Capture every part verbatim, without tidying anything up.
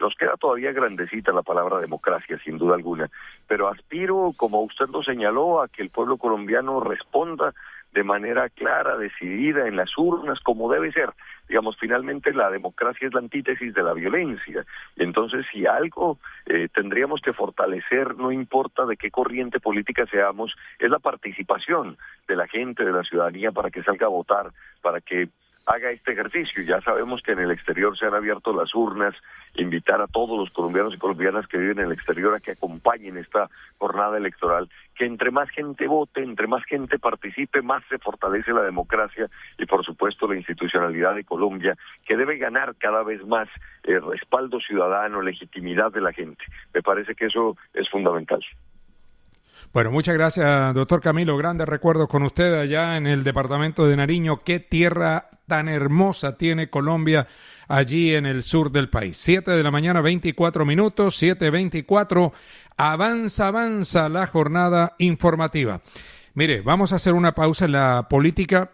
nos queda todavía grandecita la palabra democracia, sin duda alguna, pero aspiro, como usted lo señaló, a que el pueblo colombiano responda de manera clara, decidida, en las urnas, como debe ser. Digamos, finalmente la democracia es la antítesis de la violencia. Entonces, si algo eh, tendríamos que fortalecer, no importa de qué corriente política seamos, es la participación de la gente, de la ciudadanía, para que salga a votar, para que haga este ejercicio. Ya sabemos que en el exterior se han abierto las urnas, invitar a todos los colombianos y colombianas que viven en el exterior a que acompañen esta jornada electoral, que entre más gente vote, entre más gente participe, más se fortalece la democracia y por supuesto la institucionalidad de Colombia, que debe ganar cada vez más eh, respaldo ciudadano, legitimidad de la gente. Me parece que eso es fundamental. Bueno, muchas gracias, doctor Camilo. Grandes recuerdos con usted allá en el departamento de Nariño. Qué tierra tan hermosa tiene Colombia allí en el sur del país. Siete de la mañana, veinticuatro minutos, siete veinticuatro. Avanza, avanza la jornada informativa. Mire, vamos a hacer una pausa en la política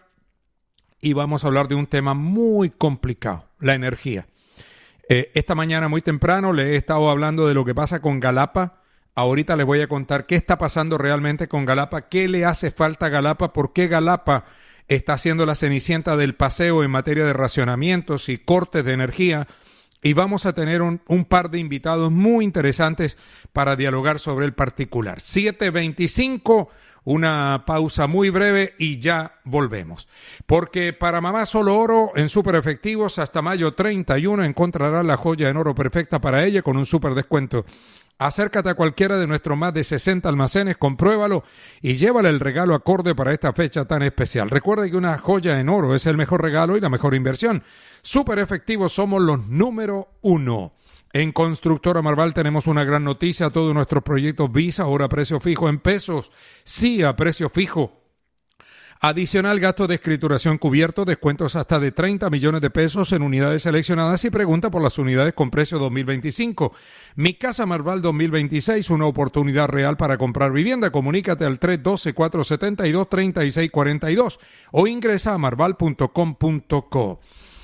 y vamos a hablar de un tema muy complicado, la energía. Eh, esta mañana muy temprano le he estado hablando de lo que pasa con Galapa. Ahorita les voy a contar qué está pasando realmente con Galapa, qué le hace falta a Galapa, por qué Galapa está haciendo la cenicienta del paseo en materia de racionamientos y cortes de energía. Y vamos a tener un, un par de invitados muy interesantes para dialogar sobre el particular. siete veinticinco, una pausa muy breve y ya volvemos. Porque para mamá solo oro en Super Efectivos hasta mayo treinta y uno encontrará la joya en oro perfecta para ella con un super descuento. Acércate a cualquiera de nuestros más de sesenta almacenes, compruébalo y llévale el regalo acorde para esta fecha tan especial. Recuerda que una joya en oro es el mejor regalo y la mejor inversión. Súper Efectivos, somos los número uno. En Constructora Marval tenemos una gran noticia. Todos nuestros proyectos Visa ahora a precio fijo en pesos. Sí, a precio fijo. Adicional gasto de escrituración cubierto, descuentos hasta de treinta millones de pesos en unidades seleccionadas y pregunta por las unidades con precio dos mil veinticinco. Mi Casa Marval dos mil veintiséis, una oportunidad real para comprar vivienda. Comunícate al tres uno dos, cuatro siete dos, tres seis cuatro dos o ingresa a marval punto com punto co.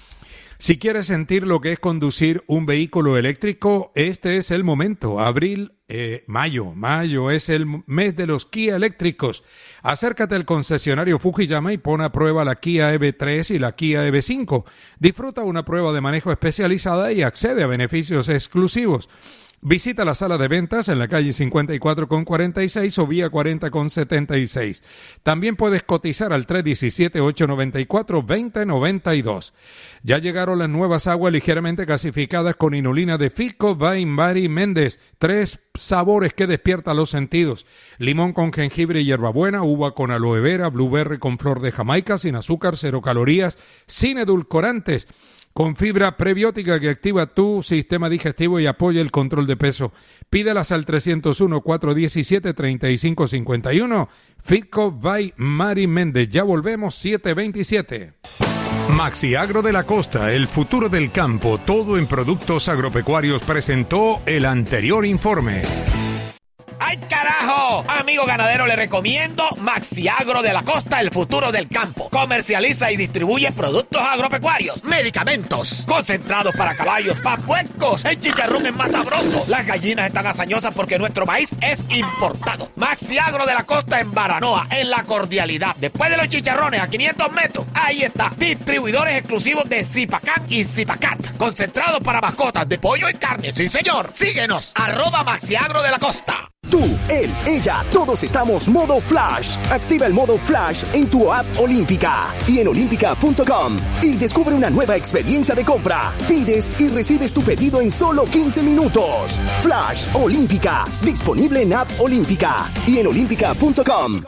Si quieres sentir lo que es conducir un vehículo eléctrico, este es el momento. Abril, eh, mayo, mayo es el mes de los Kia eléctricos. Acércate al concesionario Fujiyama y pon a prueba la Kia E V tres y la Kia E V cinco. Disfruta una prueba de manejo especializada y accede a beneficios exclusivos. Visita la sala de ventas en la calle cincuenta y cuatro con cuarenta y seis o vía cuarenta con setenta y seis. También puedes cotizar al tres uno siete, ocho nueve cuatro, dos cero nueve dos. Ya llegaron las nuevas aguas ligeramente gasificadas con inulina de Fico by Mari Méndez. Tres sabores que despiertan los sentidos. Limón con jengibre y hierbabuena, uva con aloe vera, blueberry con flor de Jamaica, sin azúcar, cero calorías, sin edulcorantes. Con fibra prebiótica que activa tu sistema digestivo y apoya el control de peso. Pídelas al tres cero uno, cuatro uno siete, tres cinco cinco uno. Fitco by Mari Méndez. Ya volvemos, siete veintisiete. Maxi Agro de la Costa, el futuro del campo, todo en productos agropecuarios, presentó el anterior informe. ¡Ay, carajo! Amigo ganadero, le recomiendo Maxi Agro de la Costa, el futuro del campo. Comercializa y distribuye productos agropecuarios, medicamentos, concentrados para caballos, para puercos. El chicharrón es más sabroso. Las gallinas están hazañosas porque nuestro maíz es importado. Maxi Agro de la Costa en Baranoa, en La Cordialidad. Después de los chicharrones, a quinientos metros, ahí está. Distribuidores exclusivos de Zipacán y Zipacat. Concentrados para mascotas de pollo y carne. Sí, señor. Síguenos, arroba Maxi Agro de la Costa. Tú, él, ella, todos estamos modo Flash. Activa el modo Flash en tu app Olímpica y en olímpica punto com y descubre una nueva experiencia de compra. Pides y recibes tu pedido en solo quince minutos. Flash Olímpica, disponible en app Olímpica y en olímpica punto com.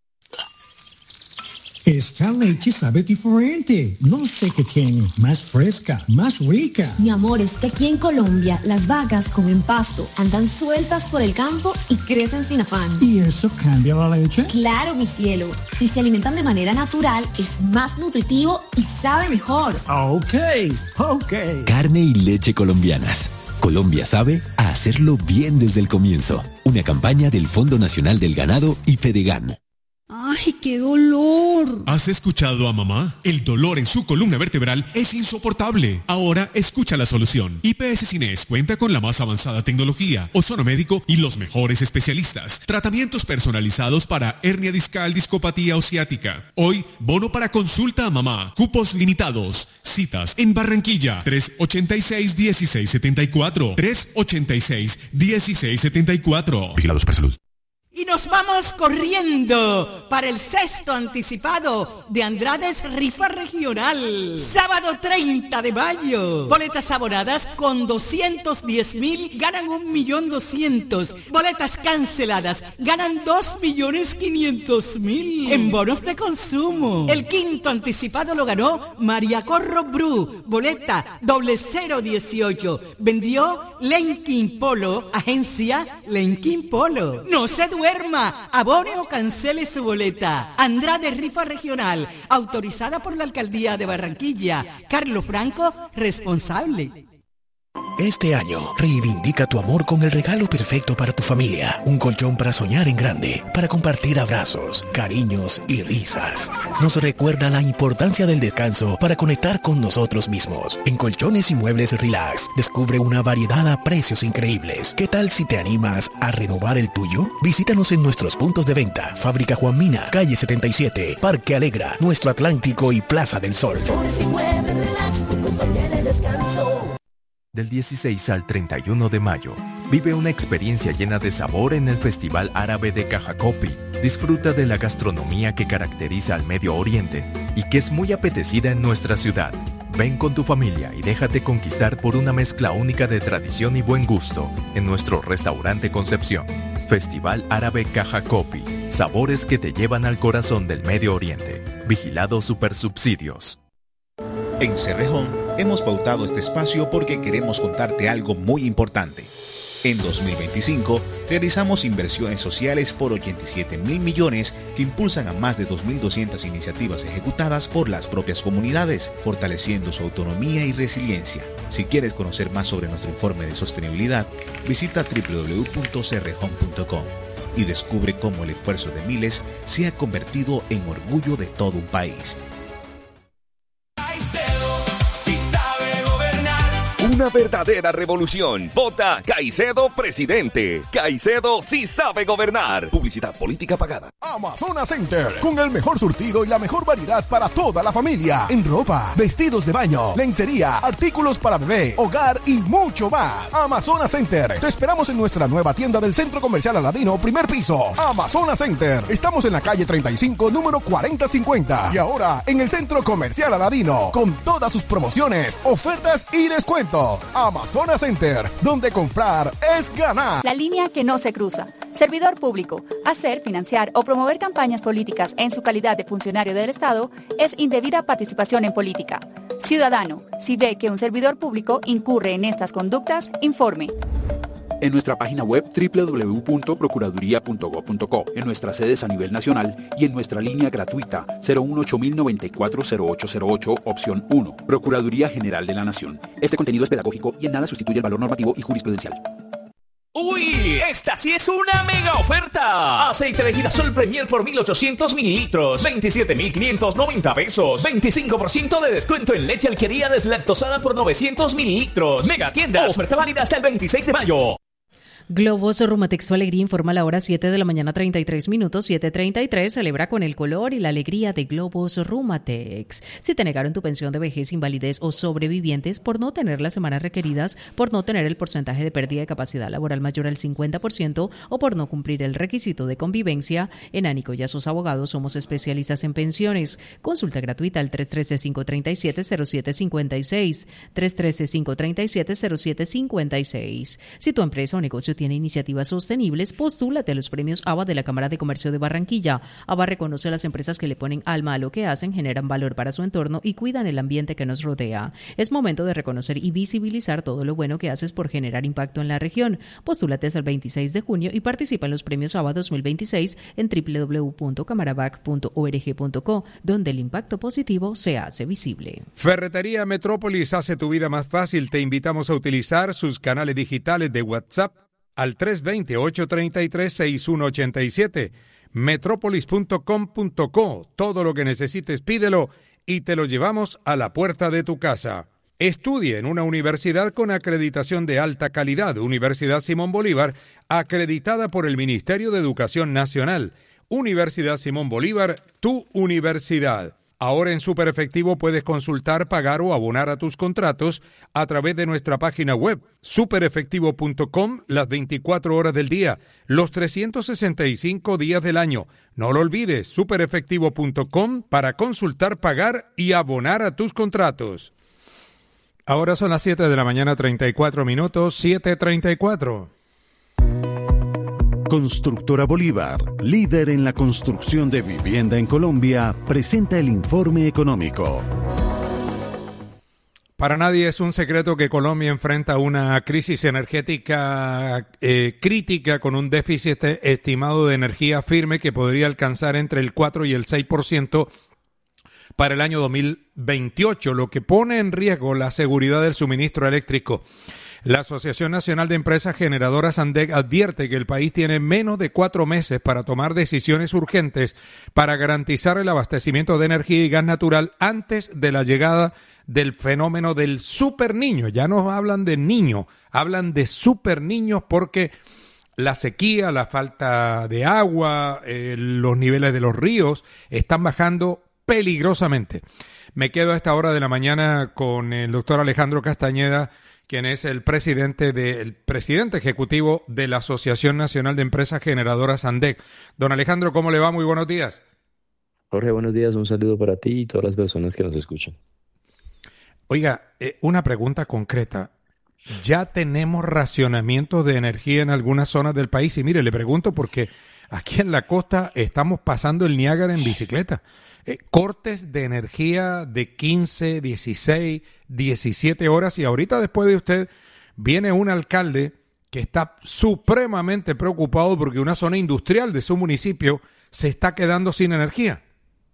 Esta leche sabe diferente. No sé qué tiene. Más fresca, más rica. Mi amor, es que aquí en Colombia las vacas comen pasto, andan sueltas por el campo y crecen sin afán. ¿Y eso cambia la leche? Claro, mi cielo. Si se alimentan de manera natural, es más nutritivo y sabe mejor. Ok, ok. Carne y leche colombianas. Colombia sabe a hacerlo bien desde el comienzo. Una campaña del Fondo Nacional del Ganado y Fedegan. ¡Ay, qué dolor! ¿Has escuchado a mamá? El dolor en su columna vertebral es insoportable. Ahora escucha la solución. I P S Cines cuenta con la más avanzada tecnología, ozono médico y los mejores especialistas. Tratamientos personalizados para hernia discal, discopatía o ciática. Hoy, bono para consulta a mamá. Cupos limitados. Citas en Barranquilla. tres ochenta y seis, dieciséis setenta y cuatro. tres ochenta y seis, dieciséis setenta y cuatro. Vigilado Supersalud. Y nos vamos corriendo para el sexto anticipado de Andrades Rifa Regional. Sábado treinta de mayo. Boletas abonadas con doscientos diez mil ganan un millón doscientos. Boletas canceladas ganan dos millones quinientos mil en bonos de consumo. El quinto anticipado lo ganó María Corro Bru. Boleta doble cero dieciocho. Vendió Lenkin Polo. Agencia Lenkin Polo. No se duerma, abone o cancele su boleta. Andrade Rifa Regional, autorizada por la Alcaldía de Barranquilla. Carlos Franco, responsable. Este año, reivindica tu amor con el regalo perfecto para tu familia. Un colchón para soñar en grande, para compartir abrazos, cariños y risas. Nos recuerda la importancia del descanso para conectar con nosotros mismos. En Colchones y Muebles Relax, descubre una variedad a precios increíbles. ¿Qué tal si te animas a renovar el tuyo? Visítanos en nuestros puntos de venta. Fábrica Juan Mina, calle setenta y siete, Parque Alegra, Nuestro Atlántico y Plaza del Sol. Colchones y Muebles Relax, tu compañía de descanso. Del dieciséis al treinta y uno de mayo, vive una experiencia llena de sabor en el Festival Árabe de Cajacopi. Disfruta de la gastronomía que caracteriza al Medio Oriente y que es muy apetecida en nuestra ciudad. Ven con tu familia y déjate conquistar por una mezcla única de tradición y buen gusto en nuestro restaurante Concepción. Festival Árabe Cajacopi. Sabores que te llevan al corazón del Medio Oriente. Vigilado Supersubsidios. En Cerrejón hemos pautado este espacio porque queremos contarte algo muy importante. En dos mil veinticinco realizamos inversiones sociales por ochenta y siete mil millones que impulsan a más de dos mil doscientas iniciativas ejecutadas por las propias comunidades, fortaleciendo su autonomía y resiliencia. Si quieres conocer más sobre nuestro informe de sostenibilidad, visita doble u doble u doble u punto cerrejón punto com y descubre cómo el esfuerzo de miles se ha convertido en orgullo de todo un país. Una verdadera revolución. Vota Caicedo presidente. Caicedo sí sabe gobernar. Publicidad política pagada. Amazonas Center, con el mejor surtido y la mejor variedad para toda la familia. En ropa, vestidos de baño, lencería, artículos para bebé, hogar y mucho más. Amazonas Center. Te esperamos en nuestra nueva tienda del Centro Comercial Aladino, primer piso. Amazonas Center. Estamos en la calle treinta y cinco, número cuarenta cincuenta. Y ahora en el Centro Comercial Aladino, con todas sus promociones, ofertas y descuentos. Amazonas Center, donde comprar es ganar. La línea que no se cruza. Servidor público. Hacer, financiar o promover campañas políticas en su calidad de funcionario del Estado es indebida participación en política. Ciudadano, si ve que un servidor público incurre en estas conductas, informe. En nuestra página web doble u doble u doble u punto procuraduría punto gob punto co, en nuestras sedes a nivel nacional y en nuestra línea gratuita cero uno ocho mil noventa y cuatro cero ocho cero ocho, opción uno. Procuraduría General de la Nación. Este contenido es pedagógico y en nada sustituye el valor normativo y jurisprudencial. ¡Uy! ¡Esta sí es una mega oferta! Aceite de girasol Premier por mil ochocientos mililitros, veintisiete mil quinientos noventa pesos. veinticinco por ciento de descuento en leche alquería deslactosada por novecientos mililitros. Mega tiendas. Oferta válida hasta el veintiséis de mayo. Globos Rumatex, su alegría, informa a la hora siete de la mañana, treinta y tres minutos, siete treinta y tres. Celebra con el color y la alegría de Globos Rumatex. Si te negaron tu pensión de vejez, invalidez o sobrevivientes por no tener las semanas requeridas, por no tener el porcentaje de pérdida de capacidad laboral mayor al cincuenta por ciento o por no cumplir el requisito de convivencia, en Ánico y a sus abogados somos especialistas en pensiones. Consulta gratuita al tres uno tres, cinco tres siete, cero siete cinco seis, tres uno tres, cinco tres siete, cero siete cinco seis. Si tu empresa o negocio tiene iniciativas sostenibles, postúlate a los premios A B A de la Cámara de Comercio de Barranquilla. A B A reconoce a las empresas que le ponen alma a lo que hacen, generan valor para su entorno y cuidan el ambiente que nos rodea. Es momento de reconocer y visibilizar todo lo bueno que haces por generar impacto en la región. Postúlate hasta el veintiséis de junio y participa en los premios A B A dos mil veintiséis en doble u doble u doble u punto camarabac punto org punto co, donde el impacto positivo se hace visible. Ferretería Metrópolis hace tu vida más fácil. Te invitamos a utilizar sus canales digitales de WhatsApp al tres dos cero, ocho tres tres, seis uno ocho siete. metrópolis punto com punto co. Todo lo que necesites pídelo y te lo llevamos a la puerta de tu casa. Estudie en una universidad con acreditación de alta calidad, Universidad Simón Bolívar, acreditada por el Ministerio de Educación Nacional. Universidad Simón Bolívar, tu universidad. Ahora en Super Efectivo puedes consultar, pagar o abonar a tus contratos a través de nuestra página web, super efectivo punto com, las veinticuatro horas del día, los trescientos sesenta y cinco días del año. No lo olvides, super efectivo punto com para consultar, pagar y abonar a tus contratos. Ahora son las siete de la mañana, treinta y cuatro minutos, siete treinta y cuatro. Constructora Bolívar, líder en la construcción de vivienda en Colombia, presenta el informe económico. Para nadie es un secreto que Colombia enfrenta una crisis energética eh, crítica con un déficit estimado de energía firme que podría alcanzar entre el cuatro y el seis por ciento para el año dos mil veintiocho, lo que pone en riesgo la seguridad del suministro eléctrico. La Asociación Nacional de Empresas Generadoras ANDEC advierte que el país tiene menos de cuatro meses para tomar decisiones urgentes para garantizar el abastecimiento de energía y gas natural antes de la llegada del fenómeno del superniño. Ya no hablan de niño, hablan de superniños porque la sequía, la falta de agua, eh, los niveles de los ríos están bajando peligrosamente. Me quedo a esta hora de la mañana con el doctor Alejandro Castañeda, quien es el presidente de, el presidente ejecutivo de la Asociación Nacional de Empresas Generadoras ANDEC. Don Alejandro, ¿cómo le va? Muy buenos días. Jorge, buenos días. Un saludo para ti y todas las personas que nos escuchan. Oiga, eh, una pregunta concreta. ¿Ya tenemos racionamiento de energía en algunas zonas del país? Y mire, le pregunto porque aquí en la costa estamos pasando el Niágara en bicicleta. Eh, cortes de energía de quince, dieciséis, diecisiete horas y ahorita después de usted viene un alcalde que está supremamente preocupado porque una zona industrial de su municipio se está quedando sin energía.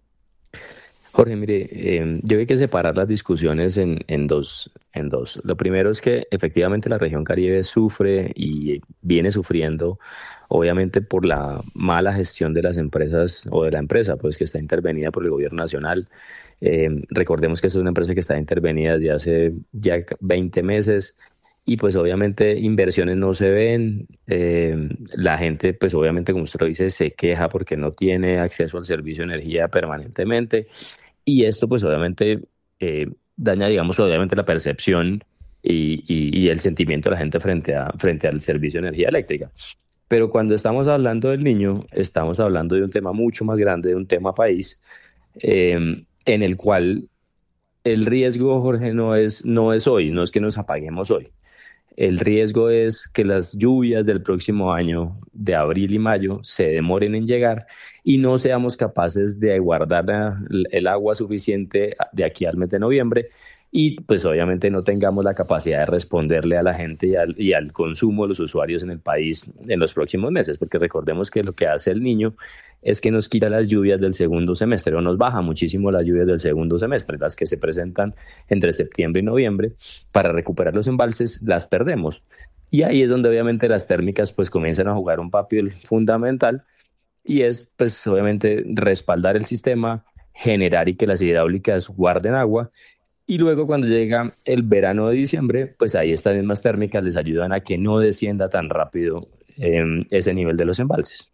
Jorge, mire, eh, yo hay que separar las discusiones en, en, dos, en dos. Lo primero es que efectivamente la región Caribe sufre y viene sufriendo, obviamente por la mala gestión de las empresas o de la empresa, pues que está intervenida por el gobierno nacional. Eh, recordemos que esta es una empresa que está intervenida desde hace ya veinte meses y pues obviamente inversiones no se ven. Eh, la gente pues obviamente, como usted lo dice, se queja porque no tiene acceso al servicio de energía permanentemente. Y esto, pues, obviamente, eh, daña, digamos, obviamente la percepción y, y, y el sentimiento de la gente frente, a, frente al servicio de energía eléctrica. Pero cuando estamos hablando del niño, estamos hablando de un tema mucho más grande, de un tema país, eh, en el cual el riesgo, Jorge, no es, no es hoy, no es que nos apaguemos hoy. El riesgo es que las lluvias del próximo año, de abril y mayo, se demoren en llegar y no seamos capaces de guardar el agua suficiente de aquí al mes de noviembre y pues obviamente no tengamos la capacidad de responderle a la gente y al, y al consumo de los usuarios en el país en los próximos meses, porque recordemos que lo que hace el niño es que nos quita las lluvias del segundo semestre o nos baja muchísimo las lluvias del segundo semestre, las que se presentan entre septiembre y noviembre. Para recuperar los embalses las perdemos y ahí es donde obviamente las térmicas pues comienzan a jugar un papel fundamental y es pues obviamente respaldar el sistema, generar y que las hidráulicas guarden agua. Y luego cuando llega el verano de diciembre, pues ahí estas mismas térmicas les ayudan a que no descienda tan rápido eh, ese nivel de los embalses.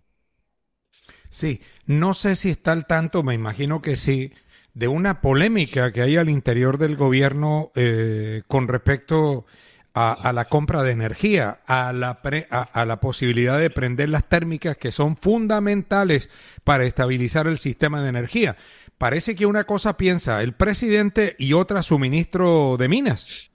Sí, no sé si está al tanto, me imagino que sí, de una polémica que hay al interior del gobierno eh, con respecto a, a la compra de energía, a la, pre, a, a la posibilidad de prender las térmicas que son fundamentales para estabilizar el sistema de energía. Parece que una cosa piensa el presidente y otra su ministro de Minas.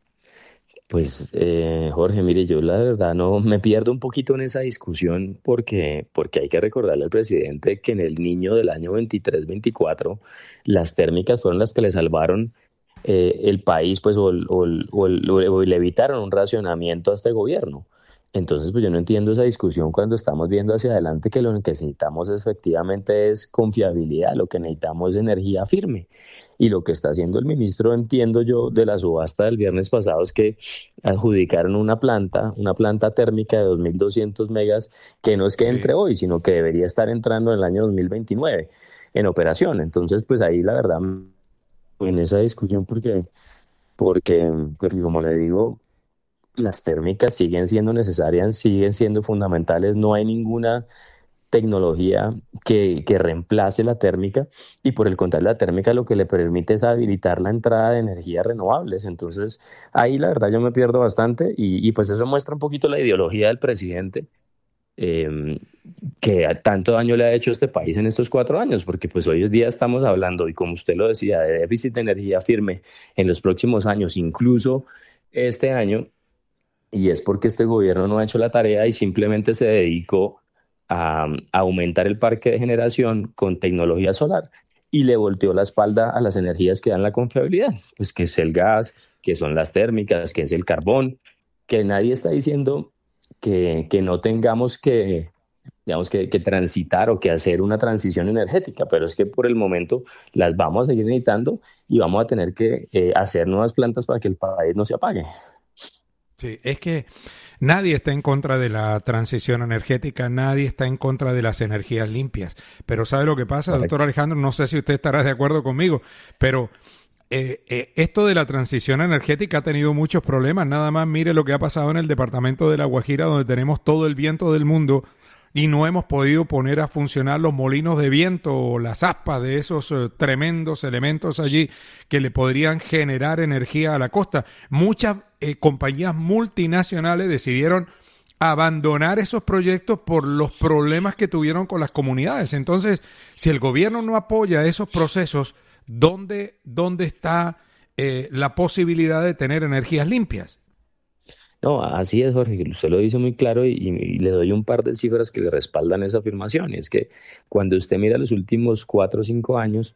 Pues eh, Jorge, mire, yo la verdad no me pierdo un poquito en esa discusión porque, porque hay que recordarle al presidente que en el niño del año veintitrés veinticuatro las térmicas fueron las que le salvaron eh, el país pues o, o, o, o le evitaron un racionamiento a este gobierno. Entonces, pues yo no entiendo esa discusión cuando estamos viendo hacia adelante que lo que necesitamos efectivamente es confiabilidad, lo que necesitamos es energía firme. Y lo que está haciendo el ministro, entiendo yo, de la subasta del viernes pasado es que adjudicaron una planta, una planta térmica de dos mil doscientos megas, que no es que entre hoy, sino que debería estar entrando en el año dos mil veintinueve en operación. Entonces, pues ahí la verdad, en esa discusión, porque, porque, porque como le digo, las térmicas siguen siendo necesarias, siguen siendo fundamentales, no hay ninguna tecnología que, que reemplace la térmica, y por el contrario la térmica lo que le permite es habilitar la entrada de energías renovables. Entonces ahí la verdad yo me pierdo bastante y, y pues eso muestra un poquito la ideología del presidente, eh, que tanto daño le ha hecho a este país en estos cuatro años, porque pues hoy en día estamos hablando, y como usted lo decía, de déficit de energía firme en los próximos años, incluso este año, y es porque este gobierno no ha hecho la tarea y simplemente se dedicó a, a aumentar el parque de generación con tecnología solar y le volteó la espalda a las energías que dan la confiabilidad, pues que es el gas, que son las térmicas, que es el carbón, que nadie está diciendo que, que no tengamos que, digamos, que, que transitar o que hacer una transición energética, pero es que por el momento las vamos a seguir necesitando y vamos a tener que eh, hacer nuevas plantas para que el país no se apague. Sí, es que nadie está en contra de la transición energética, nadie está en contra de las energías limpias. Pero ¿sabe lo que pasa, Correcto. Doctor Alejandro? No sé si usted estará de acuerdo conmigo, pero eh, eh, esto de la transición energética ha tenido muchos problemas. Nada más mire lo que ha pasado en el departamento de La Guajira, donde tenemos todo el viento del mundo y no hemos podido poner a funcionar los molinos de viento o las aspas de esos uh, tremendos elementos allí que le podrían generar energía a la costa. Muchas eh, compañías multinacionales decidieron abandonar esos proyectos por los problemas que tuvieron con las comunidades. Entonces, si el gobierno no apoya esos procesos, ¿dónde, dónde está eh, la posibilidad de tener energías limpias? No, así es, Jorge, usted lo dice muy claro y, y le doy un par de cifras que le respaldan esa afirmación. Y es que cuando usted mira los últimos cuatro o cinco años,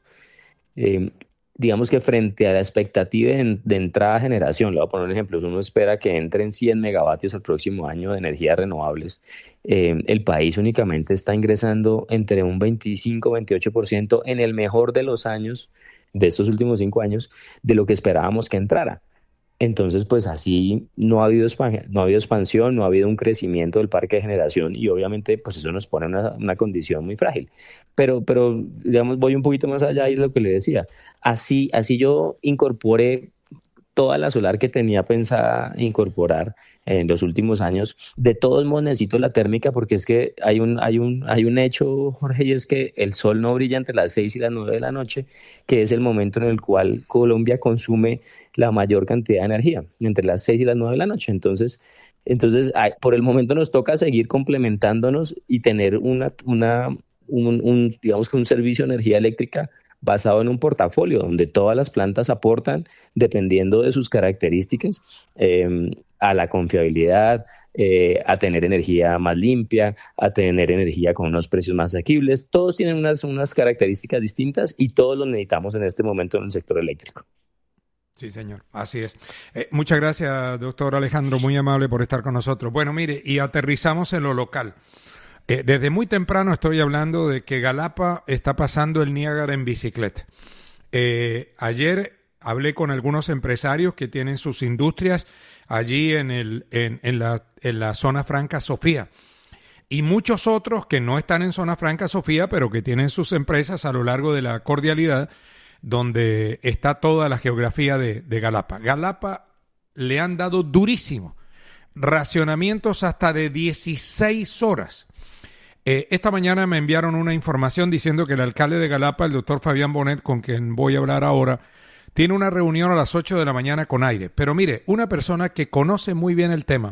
eh, digamos que frente a la expectativa de, de entrada a generación, le voy a poner un ejemplo, uno espera que entren cien megavatios el próximo año de energías renovables, eh, el país únicamente está ingresando entre un veinticinco a veintiocho por ciento en el mejor de los años, de estos últimos cinco años, de lo que esperábamos que entrara. Entonces, pues así no ha habido expansión, no ha habido expansión, no ha habido un crecimiento del parque de generación y obviamente pues eso nos pone en una, una condición muy frágil. Pero, pero digamos, voy un poquito más allá y es lo que le decía. Así, así yo incorporé toda la solar que tenía pensada incorporar en los últimos años. De todos modos necesito la térmica porque es que hay un, hay un, hay un hecho, Jorge, y es que el sol no brilla entre las seis y las nueve de la noche, que es el momento en el cual Colombia consume la mayor cantidad de energía, entre las seis y las nueve de la noche. Entonces, entonces hay, por el momento nos toca seguir complementándonos y tener una, una, un, un, digamos que un servicio de energía eléctrica basado en un portafolio donde todas las plantas aportan, dependiendo de sus características, eh, a la confiabilidad, eh, a tener energía más limpia, a tener energía con unos precios más asequibles. Todos tienen unas, unas características distintas y todos los necesitamos en este momento en el sector eléctrico. Sí, señor, así es. Eh, muchas gracias, doctor Alejandro, muy amable por estar con nosotros. Bueno, mire, y aterrizamos en lo local. Eh, desde muy temprano estoy hablando de que Galapa está pasando el Niágara en bicicleta. Eh, ayer hablé con algunos empresarios que tienen sus industrias allí en, el, en, en, la, en la zona franca Sofía. Y muchos otros que no están en zona franca Sofía, pero que tienen sus empresas a lo largo de la Cordialidad, donde está toda la geografía de, de Galapa. Galapa le han dado durísimo. Racionamientos hasta de dieciséis horas. Eh, esta mañana me enviaron una información diciendo que el alcalde de Galapa, el doctor Fabián Bonet, con quien voy a hablar ahora, tiene una reunión a las ocho de la mañana con aire. Pero mire, una persona que conoce muy bien el tema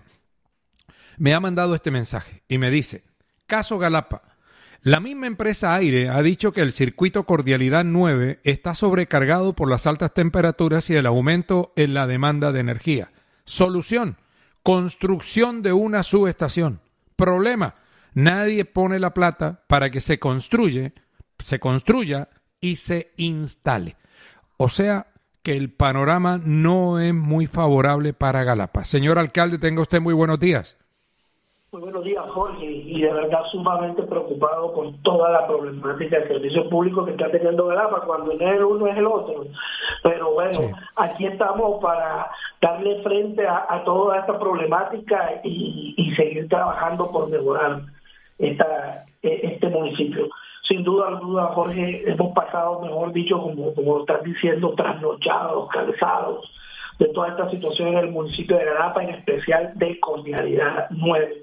me ha mandado este mensaje y me dice, caso Galapa, la misma empresa Aire ha dicho que el circuito Cordialidad nueve está sobrecargado por las altas temperaturas y el aumento en la demanda de energía. Solución, construcción de una subestación. Problema, nadie pone la plata para que se construye, se construya y se instale. O sea que el panorama no es muy favorable para Galapa. Señor alcalde, tenga usted muy buenos días. Muy buenos días, Jorge, y de verdad sumamente preocupado por toda la problemática del servicio público que está teniendo Galapa, cuando no es el uno es el otro. Pero bueno, sí. Aquí estamos para darle frente a, a toda esta problemática y, y seguir trabajando por mejorar esta, este municipio. Sin duda alguna, Jorge, hemos pasado, mejor dicho, como, como estás diciendo, trasnochados, cansados de toda esta situación en el municipio de Galapa, en especial de Cordialidad nueve.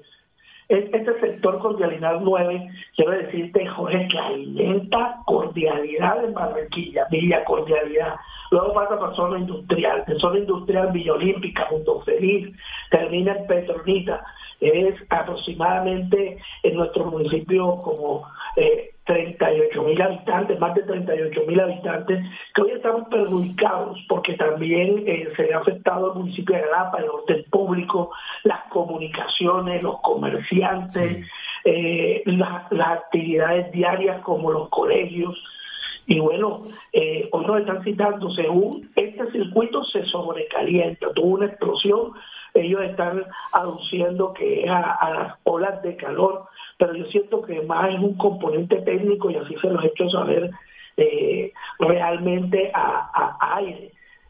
Este sector Cordialidad nueve, quiero decirte, Jorge, que alimenta Cordialidad en Barranquilla, Villa Cordialidad. Luego pasa por zona industrial, de zona industrial Villa Olímpica, Punto Feliz, termina en Petronita. Es aproximadamente en nuestro municipio como eh, treinta y ocho mil habitantes, más de treinta y ocho mil habitantes, que hoy estamos perjudicados porque también eh, se ha afectado el municipio de Galapa, el orden público, las comunicaciones, los comerciantes, sí. eh, la, las actividades diarias como los colegios. Y bueno, eh, hoy nos están citando, según este circuito se sobrecalienta, tuvo una explosión. Ellos están aduciendo que es a, a las olas de calor, pero yo siento que más es un componente técnico y así se los he hecho saber eh, realmente a, a aire.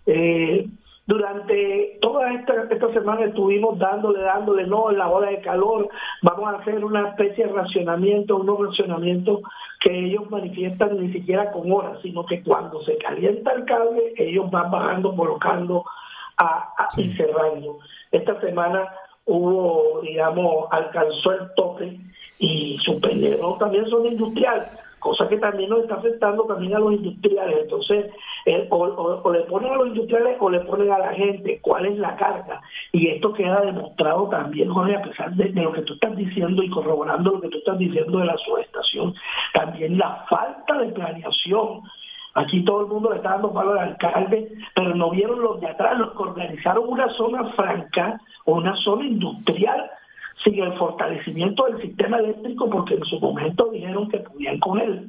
Eh, durante toda esta, esta semana estuvimos dándole, dándole, no, en la ola de calor, vamos a hacer una especie de racionamiento, unos racionamientos que ellos manifiestan ni siquiera con horas, sino que cuando se calienta el cable, ellos van bajando, colocando a, a, sí. y cerrando. Esta semana hubo, digamos, alcanzó el tope y suspendieron también zona industrial, cosa que también nos está afectando también a los industriales. Entonces, eh, o, o, o le ponen a los industriales o le ponen a la gente cuál es la carga. Y esto queda demostrado también, Jorge, a pesar de, de lo que tú estás diciendo y corroborando lo que tú estás diciendo de la subestación, también la falta de planeación. Aquí todo el mundo le está dando palo al alcalde, pero no vieron los de atrás, los que organizaron una zona franca o una zona industrial sin el fortalecimiento del sistema eléctrico, porque en su momento dijeron que podían con él.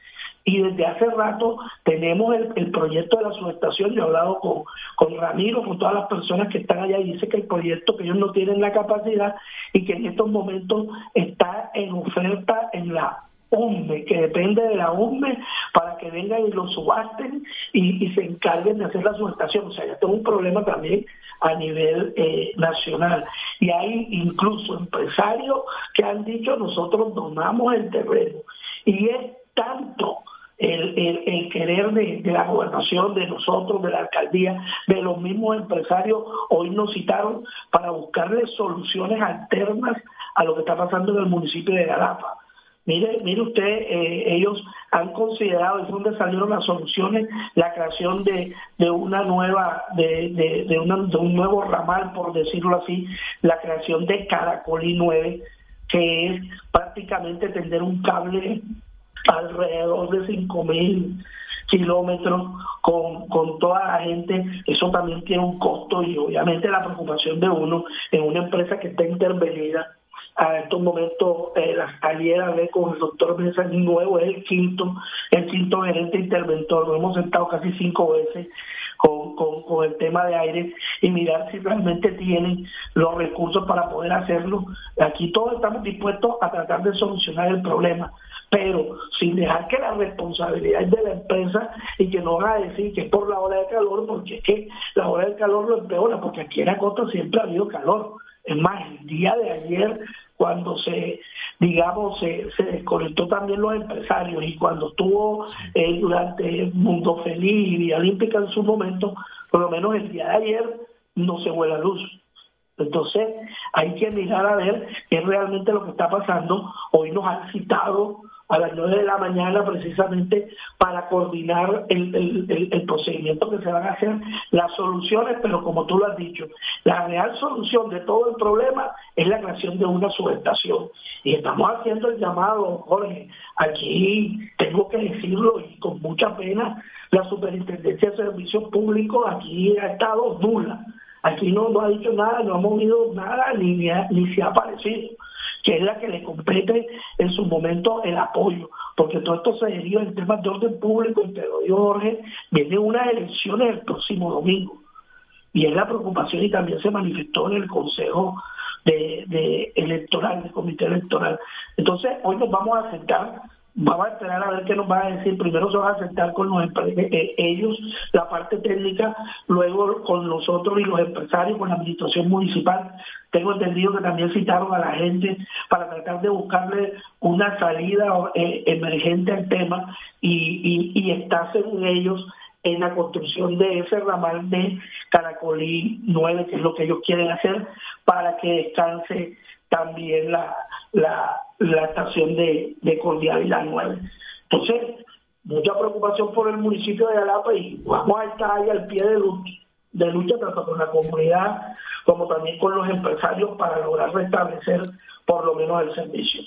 Y desde hace rato tenemos el, el proyecto de la subestación. Yo he hablado con, con Ramiro, con todas las personas que están allá, y dice que el proyecto, que ellos no tienen la capacidad y que en estos momentos está en oferta en la U M E, que depende de la U M E para que vengan y lo subasten y, y se encarguen de hacer la subestación. O sea, ya tengo un problema también a nivel eh, nacional. Y hay incluso empresarios que han dicho: nosotros donamos el terreno. Y es tanto el, el, el querer de, de la gobernación, de nosotros, de la alcaldía, de los mismos empresarios. Hoy nos citaron para buscarle soluciones alternas a lo que está pasando en el municipio de Galapa. Mire, mire usted, eh, ellos han considerado, es donde salieron las soluciones, la creación de, de una nueva, de, de, de, una, de un nuevo ramal, por decirlo así, la creación de Caracolí nueve, que es prácticamente tender un cable alrededor de cinco mil kilómetros con, con toda la gente. Eso también tiene un costo y obviamente la preocupación de uno en una empresa que está intervenida. A estos momentos, eh, ayer hablé con el doctor Mesa Nuevo, es el quinto, el quinto gerente interventor. Nos hemos sentado casi cinco veces con, con, con el tema de aire y mirar si realmente tienen los recursos para poder hacerlo. Aquí todos estamos dispuestos a tratar de solucionar el problema, pero sin dejar que la responsabilidad es de la empresa y que no van a decir que es por la ola de calor, porque es que la ola de calor lo empeora, porque aquí en la costa siempre ha habido calor. Es más, el día de ayer, cuando se, digamos, se, se desconectó también los empresarios y cuando estuvo eh, durante Mundo Feliz y Villa Olímpica en su momento, por lo menos el día de ayer no se fue la luz. Entonces hay que mirar a ver qué es realmente lo que está pasando. Hoy nos han citado a las nueve de la mañana precisamente para coordinar el, el, el, el procedimiento que se van a hacer, las soluciones, pero como tú lo has dicho, la real solución de todo el problema es la creación de una subestación. Y estamos haciendo el llamado, Jorge, aquí tengo que decirlo y con mucha pena, la Superintendencia de Servicios Públicos aquí ha estado nula. Aquí no, no ha dicho nada, no ha movido nada, ni, ni, ha, ni se ha aparecido, que es la que le compete en su momento el apoyo, porque todo esto se deriva en temas de orden público. Y te lo digo, Jorge, vienen unas elecciones el próximo domingo, y es la preocupación, y también se manifestó en el Consejo de, de Electoral comité electoral. Entonces, hoy nos vamos a sentar, vamos a esperar a ver qué nos van a decir. Primero se van a sentar con los eh, ellos, la parte técnica, luego con nosotros y los empresarios, con la administración municipal. Tengo entendido que también citaron a la gente para tratar de buscarle una salida eh, emergente al tema y, y, y está, según ellos, en la construcción de ese ramal de Caracolí nueve, que es lo que ellos quieren hacer, para que descanse también la, la, la estación de, de Cordial y la nueve. Entonces, mucha preocupación por el municipio de Galapa y vamos a estar ahí al pie de lucha, de lucha tanto con la comunidad como también con los empresarios para lograr restablecer por lo menos el servicio.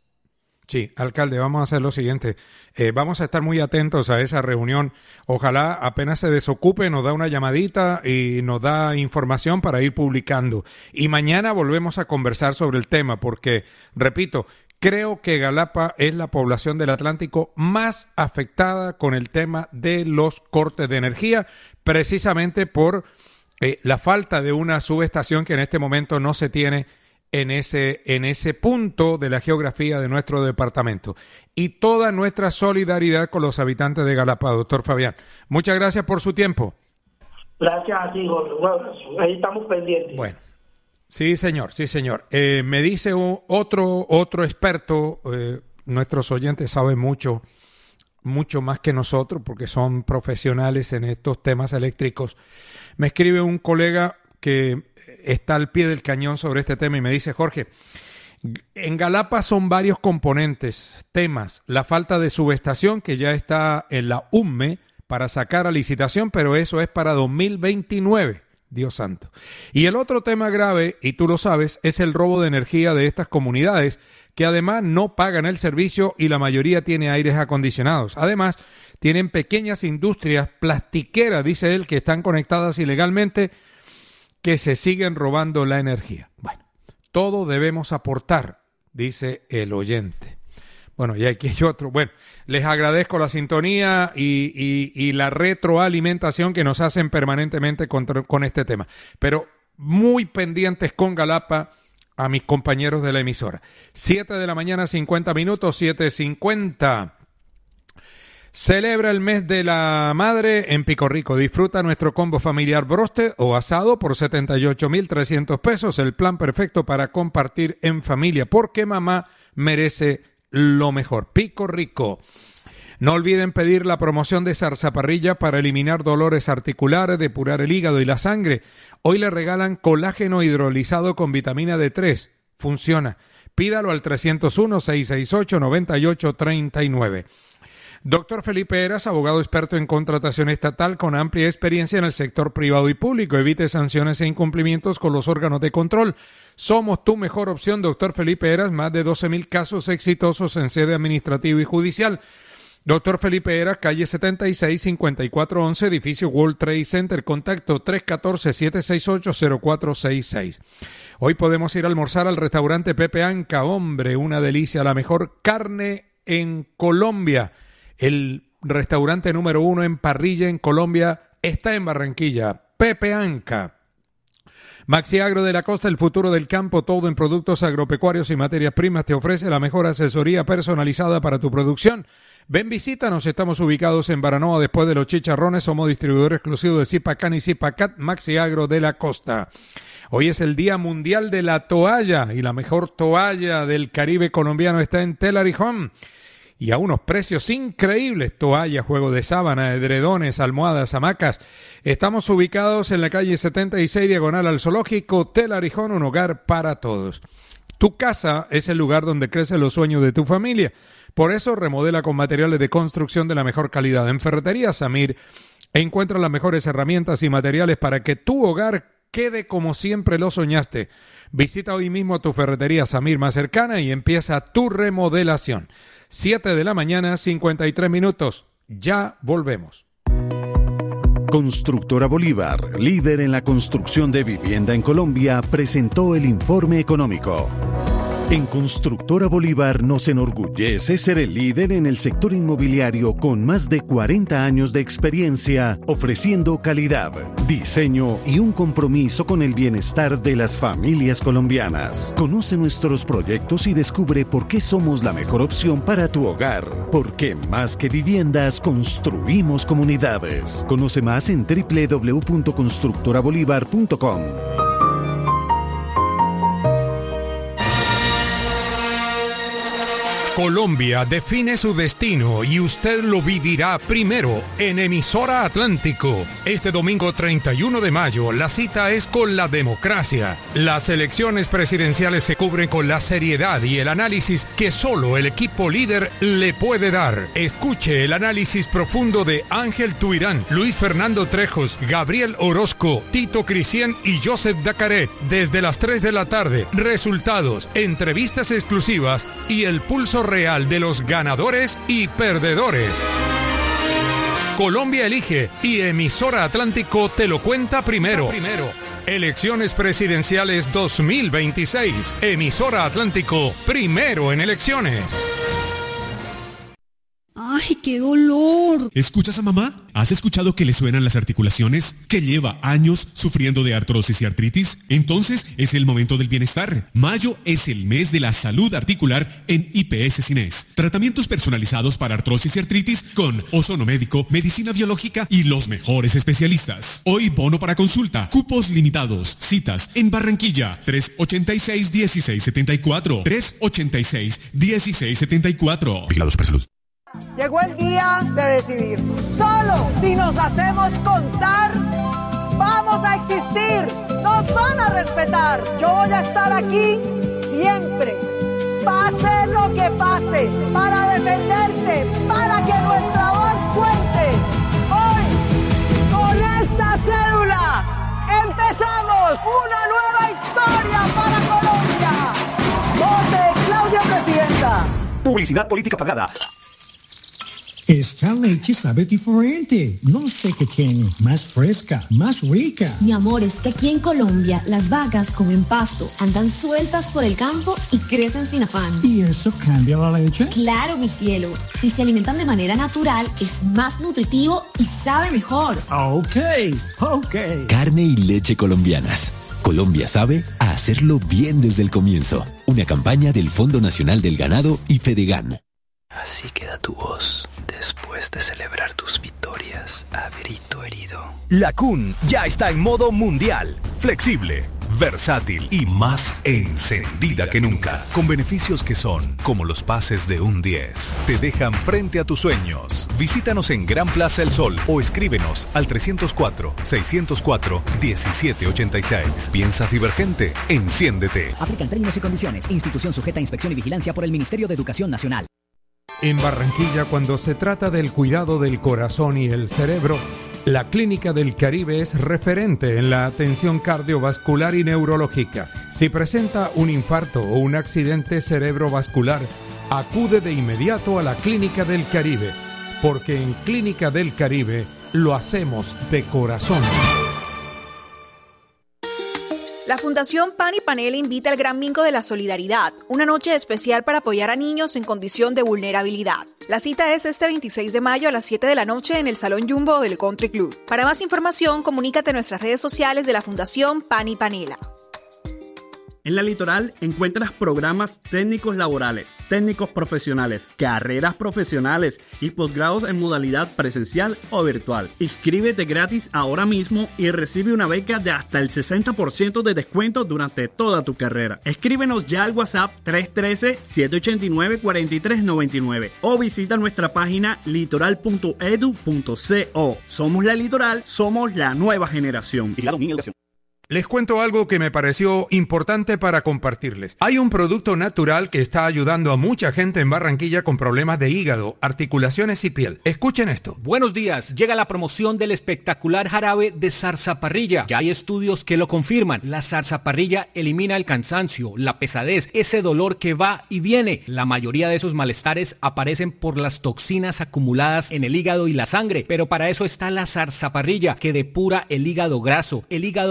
Sí, alcalde, vamos a hacer lo siguiente. Eh, vamos a estar muy atentos a esa reunión. Ojalá apenas se desocupe, nos da una llamadita y nos da información para ir publicando. Y mañana volvemos a conversar sobre el tema porque, repito, creo que Galapa es la población del Atlántico más afectada con el tema de los cortes de energía, precisamente por eh, la falta de una subestación que en este momento no se tiene en ese, en ese punto de la geografía de nuestro departamento. Y toda nuestra solidaridad con los habitantes de Galapa, doctor Fabián. Muchas gracias por su tiempo. Gracias a ti, Jorge. Un abrazo. Ahí estamos pendientes. Bueno, sí, señor, sí, señor. Eh, me dice un, otro, otro experto, eh, nuestros oyentes saben mucho, mucho más que nosotros, porque son profesionales en estos temas eléctricos. Me escribe un colega que está al pie del cañón sobre este tema y me dice: Jorge, en Galapa son varios componentes, temas, la falta de subestación que ya está en la U M E para sacar a licitación, pero eso es para dos mil veintinueve, Dios santo. Y el otro tema grave, y tú lo sabes, es el robo de energía de estas comunidades que además no pagan el servicio y la mayoría tiene aires acondicionados. Además, tienen pequeñas industrias plastiqueras, dice él, que están conectadas ilegalmente, que se siguen robando la energía. Bueno, todo debemos aportar, dice el oyente. Bueno, y aquí hay otro. Bueno, les agradezco la sintonía y, y, y la retroalimentación que nos hacen permanentemente con, con este tema. Pero muy pendientes con Galapa a mis compañeros de la emisora. Siete de la mañana, cincuenta minutos, siete cincuenta. Celebra el mes de la madre en Pico Rico. Disfruta nuestro combo familiar broste o asado por setenta y ocho mil trescientos pesos. El plan perfecto para compartir en familia, porque mamá merece lo mejor. Pico Rico. No olviden pedir la promoción de zarzaparrilla para eliminar dolores articulares, depurar el hígado y la sangre. Hoy le regalan colágeno hidrolizado con vitamina D tres. Funciona. Pídalo al trescientos uno, seiscientos sesenta y ocho, noventa y ocho treinta y nueve. Doctor Felipe Heras, abogado experto en contratación estatal con amplia experiencia en el sector privado y público. Evite sanciones e incumplimientos con los órganos de control. Somos tu mejor opción, doctor Felipe Heras. Más de doce mil casos exitosos en sede administrativa y judicial. Doctor Felipe Heras, calle setenta y seis, cincuenta y cuatro once, edificio World Trade Center. Contacto tres uno cuatro, siete seis ocho, cero cuatro seis seis. Hoy podemos ir a almorzar al restaurante Pepe Anca. Hombre, una delicia, la mejor carne en Colombia. El restaurante número uno en parrilla en Colombia está en Barranquilla. Pepe Anca. Maxi Agro de la Costa, el futuro del campo, todo en productos agropecuarios y materias primas. Te ofrece la mejor asesoría personalizada para tu producción. Ven, visítanos. Estamos ubicados en Baranoa, después de los Chicharrones. Somos distribuidor exclusivo de Zipacan y Zipacat. Maxi Agro de la Costa. Hoy es el Día Mundial de la Toalla y la mejor toalla del Caribe colombiano está en Telary Home. Y a unos precios increíbles, toallas, juego de sábana, edredones, almohadas, hamacas. Estamos ubicados en la calle setenta y seis, diagonal al zoológico. Telary Home, un hogar para todos. Tu casa es el lugar donde crecen los sueños de tu familia. Por eso remodela con materiales de construcción de la mejor calidad. En Ferretería Samir encuentra las mejores herramientas y materiales para que tu hogar quede como siempre lo soñaste. Visita hoy mismo tu Ferretería Samir más cercana y empieza tu remodelación. siete de la mañana, cincuenta y tres minutos. Ya volvemos. Constructora Bolívar, líder en la construcción de vivienda en Colombia, presentó el informe económico. En Constructora Bolívar nos enorgullece ser el líder en el sector inmobiliario con más de cuarenta años de experiencia, ofreciendo calidad, diseño y un compromiso con el bienestar de las familias colombianas. Conoce nuestros proyectos y descubre por qué somos la mejor opción para tu hogar. Porque más que viviendas, construimos comunidades. Conoce más en doble u doble u doble u punto constructora bolívar punto com. Colombia define su destino y usted lo vivirá primero en Emisora Atlántico. Este domingo treinta y uno de mayo, la cita es con la democracia. Las elecciones presidenciales se cubren con la seriedad y el análisis que solo el equipo líder le puede dar. Escuche el análisis profundo de Ángel Tuirán, Luis Fernando Trejos, Gabriel Orozco, Tito Cristian y Joseph Dacaret desde las tres de la tarde. Resultados, entrevistas exclusivas y el pulso real de los ganadores y perdedores. Colombia elige y Emisora Atlántico te lo cuenta primero. primero. Elecciones presidenciales dos mil veintiséis. Emisora Atlántico, primero en elecciones. ¡Ay, qué dolor! ¿Escuchas a mamá? ¿Has escuchado que le suenan las articulaciones? ¿Que lleva años sufriendo de artrosis y artritis? Entonces es el momento del bienestar. Mayo es el mes de la salud articular en I P S Cines. Tratamientos personalizados para artrosis y artritis con ozono médico, medicina biológica y los mejores especialistas. Hoy bono para consulta, cupos limitados, citas en Barranquilla, tres ochenta y seis, dieciséis setenta y cuatro, tres ochenta y seis, dieciséis setenta y cuatro. Vigilado Supersalud. Llegó el día de decidir. Solo si nos hacemos contar, vamos a existir. Nos van a respetar. Yo voy a estar aquí siempre. Pase lo que pase, para defenderte, para que nuestra voz cuente. Hoy, con esta cédula, empezamos una nueva historia para Colombia. Vote Claudia Presidenta. Publicidad política pagada. Esta leche sabe diferente. No sé qué tiene. Más fresca, más rica. Mi amor, es que aquí en Colombia las vacas comen pasto, andan sueltas por el campo y crecen sin afán. ¿Y eso cambia la leche? Claro, mi cielo. Si se alimentan de manera natural, es más nutritivo y sabe mejor. Ok, ok. Carne y leche colombianas. Colombia sabe a hacerlo bien desde el comienzo. Una campaña del Fondo Nacional del Ganado y Fedegan. Así queda tu voz después de celebrar tus victorias a grito herido. La C U N ya está en modo mundial, flexible, versátil y más encendida que nunca. Con beneficios que son como los pases de un diez. Te dejan frente a tus sueños. Visítanos en Gran Plaza El Sol o escríbenos al trescientos cuatro, seiscientos cuatro, diecisiete ochenta y seis. ¿Piensas divergente? Enciéndete. Aplican términos y condiciones. Institución sujeta a inspección y vigilancia por el Ministerio de Educación Nacional. En Barranquilla, cuando se trata del cuidado del corazón y el cerebro, la Clínica del Caribe es referente en la atención cardiovascular y neurológica. Si presenta un infarto o un accidente cerebrovascular, acude de inmediato a la Clínica del Caribe, porque en Clínica del Caribe lo hacemos de corazón. La Fundación Pan y Panela invita al Gran Bingo de la Solidaridad, una noche especial para apoyar a niños en condición de vulnerabilidad. La cita es este veintiséis de mayo a las siete de la noche en el Salón Jumbo del Country Club. Para más información, comunícate en nuestras redes sociales de la Fundación Pan y Panela. En la Litoral encuentras programas técnicos laborales, técnicos profesionales, carreras profesionales y posgrados en modalidad presencial o virtual. Inscríbete gratis ahora mismo y recibe una beca de hasta el sesenta por ciento de descuento durante toda tu carrera. Escríbenos ya al WhatsApp tres uno tres, siete ocho nueve, cuatro tres nueve nueve o visita nuestra página litoral punto edu punto co. Somos la Litoral, somos la nueva generación. Les cuento algo que me pareció importante para compartirles. Hay un producto natural que está ayudando a mucha gente en Barranquilla con problemas de hígado, articulaciones y piel. Escuchen esto. Buenos días. Llega la promoción del espectacular jarabe de zarzaparrilla. Ya hay estudios que lo confirman. La zarzaparrilla elimina el cansancio, la pesadez, ese dolor que va y viene. La mayoría de esos malestares aparecen por las toxinas acumuladas en el hígado y la sangre. Pero para eso está la zarzaparrilla, que depura el hígado graso, el hígado recargado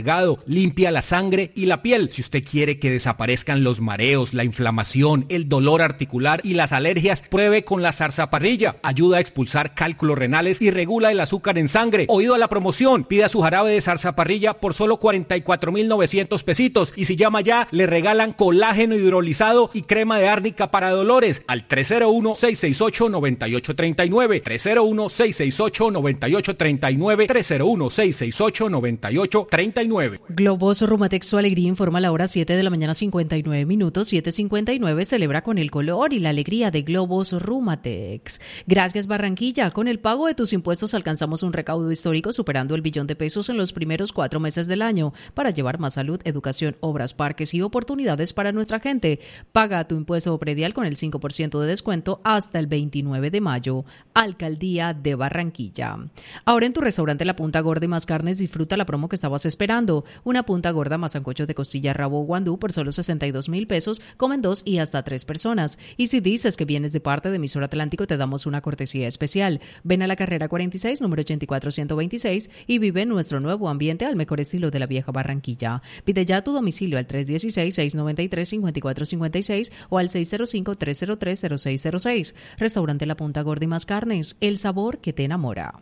cargado, limpia la sangre y la piel. Si usted quiere que desaparezcan los mareos, la inflamación, el dolor articular y las alergias, pruebe con la zarzaparrilla. Ayuda a expulsar cálculos renales y regula el azúcar en sangre. Oído a la promoción, pida su jarabe de zarzaparrilla por solo cuarenta y cuatro mil novecientos pesitos y si llama ya, le regalan colágeno hidrolizado y crema de árnica para dolores al tres cero uno, seis seis ocho, nueve ocho tres nueve, tres cero uno, seis seis ocho, nueve ocho tres nueve, tres cero uno, seis seis ocho, nueve ocho tres nueve. Globos Rumatex, su alegría, informa a la hora siete de la mañana cincuenta y nueve minutos, siete cincuenta y nueve, celebra con el color y la alegría de Globos Rumatex. Gracias Barranquilla, con el pago de tus impuestos alcanzamos un recaudo histórico superando el billón de pesos en los primeros cuatro meses del año para llevar más salud, educación, obras, parques y oportunidades para nuestra gente. Paga tu impuesto predial con el cinco por ciento de descuento hasta el veintinueve de mayo. Alcaldía de Barranquilla. Ahora en tu restaurante La Punta Gorda y Más Carnes disfruta la promo que estabas esperando. Una punta gorda más sancocho de costilla, rabo o guandú por solo sesenta y dos mil pesos, comen dos y hasta tres personas. Y si dices que vienes de parte de Emisor Atlántico, te damos una cortesía especial. Ven a la carrera cuarenta y seis, número ochenta y cuatro ciento veintiséis y vive nuestro nuevo ambiente al mejor estilo de la vieja Barranquilla. Pide ya tu domicilio al tres uno seis, seis nueve tres, cinco cuatro cinco seis o al seis cero cinco, tres cero tres, cero seis cero seis. Restaurante La Punta Gorda y Más Carnes, el sabor que te enamora.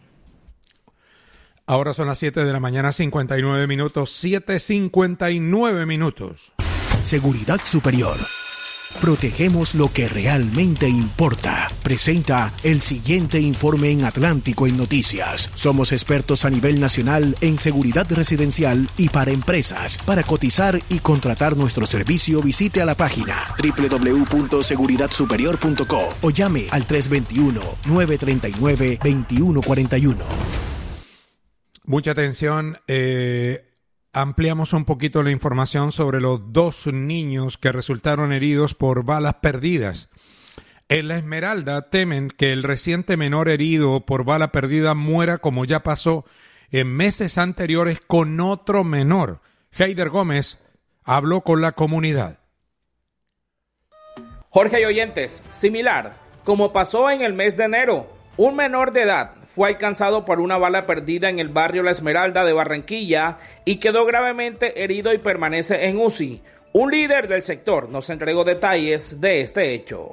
Ahora son las siete de la mañana, cincuenta y nueve minutos, siete cincuenta y nueve minutos. Seguridad Superior. Protegemos lo que realmente importa. Presenta el siguiente informe en Atlántico en Noticias. Somos expertos a nivel nacional en seguridad residencial y para empresas. Para cotizar y contratar nuestro servicio, visite a la página doble u doble u doble u punto seguridad superior punto co o llame al tres dos uno, nueve tres nueve, dos uno cuatro uno. Mucha atención. Eh... Ampliamos un poquito la información sobre los dos niños que resultaron heridos por balas perdidas. En La Esmeralda temen que el reciente menor herido por bala perdida muera como ya pasó en meses anteriores con otro menor. Heider Gómez habló con la comunidad. Jorge y oyentes, similar como pasó en el mes de enero, un menor de edad fue alcanzado por una bala perdida en el barrio La Esmeralda de Barranquilla y quedó gravemente herido y permanece en U C I. Un líder del sector nos entregó detalles de este hecho.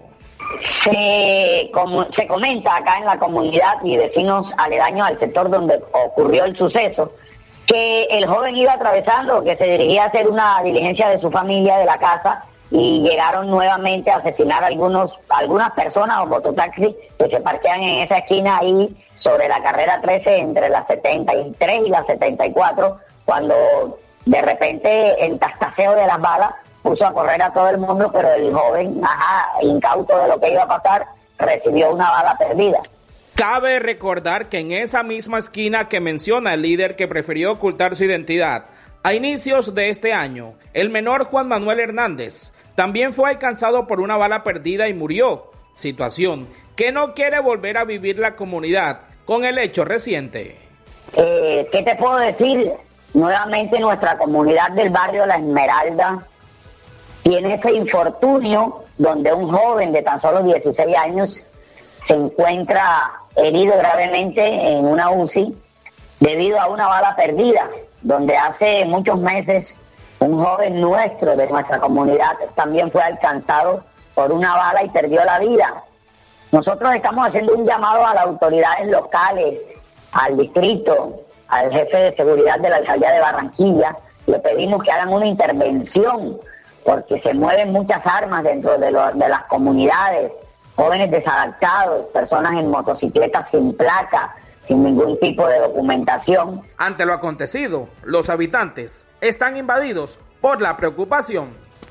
Se, como, se comenta acá en la comunidad y vecinos aledaños al sector donde ocurrió el suceso, que el joven iba atravesando, que se dirigía a hacer una diligencia de su familia de la casa y llegaron nuevamente a asesinar a algunos, algunas personas o mototaxis que se parquean en esa esquina ahí sobre la carrera trece entre la setenta y tres y la setenta y cuatro, cuando de repente el tastaseo de las balas puso a correr a todo el mundo, pero el joven, ajá, incauto de lo que iba a pasar, recibió una bala perdida. Cabe recordar que en esa misma esquina que menciona el líder que prefirió ocultar su identidad, a inicios de este año, el menor Juan Manuel Hernández también fue alcanzado por una bala perdida y murió, situación que no quiere volver a vivir la comunidad con el hecho reciente. Eh, ¿Qué te puedo decir? Nuevamente nuestra comunidad del barrio La Esmeralda tiene ese infortunio donde un joven de tan solo dieciséis años se encuentra herido gravemente en una U C I debido a una bala perdida, donde hace muchos meses un joven nuestro de nuestra comunidad también fue alcanzado por una bala y perdió la vida. Nosotros estamos haciendo un llamado a las autoridades locales, al distrito, al jefe de seguridad de la alcaldía de Barranquilla. Le pedimos que hagan una intervención porque se mueven muchas armas dentro de, lo, de las comunidades, jóvenes desadaptados, personas en motocicletas sin placa, sin ningún tipo de documentación. Ante lo acontecido, los habitantes están invadidos por la preocupación.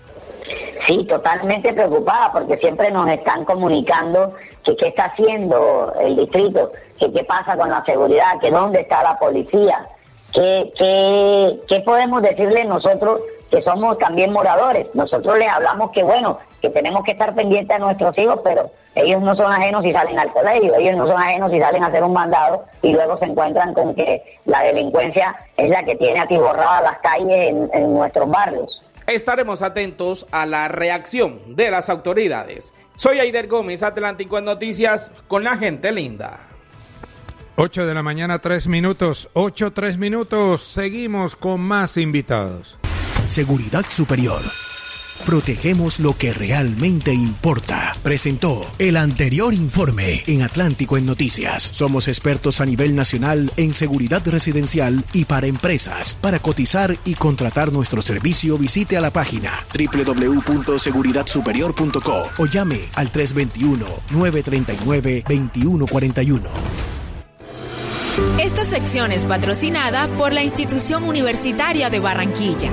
Sí, totalmente preocupada porque siempre nos están comunicando que qué está haciendo el distrito, que qué pasa con la seguridad, que dónde está la policía, que, que, qué podemos decirle nosotros que somos también moradores. Nosotros les hablamos que bueno, que tenemos que estar pendientes a nuestros hijos, pero ellos no son ajenos si salen al colegio, ellos no son ajenos si salen a hacer un mandado y luego se encuentran con que la delincuencia es la que tiene atiborradas las calles en, en nuestros barrios. Estaremos atentos a la reacción de las autoridades. Soy Heider Gómez, Atlántico en Noticias, con la gente linda. ocho de la mañana, tres minutos. ocho, tres minutos. Seguimos con más invitados. Seguridad Superior. Protegemos lo que realmente importa. Presentó el anterior informe en Atlántico en Noticias. Somos expertos a nivel nacional en seguridad residencial y para empresas. Para cotizar y contratar nuestro servicio, visite a la página doble u doble u doble u punto seguridad superior punto co o llame al tres dos uno, nueve tres nueve, dos uno cuatro uno. Esta sección es patrocinada por la Institución Universitaria de Barranquilla.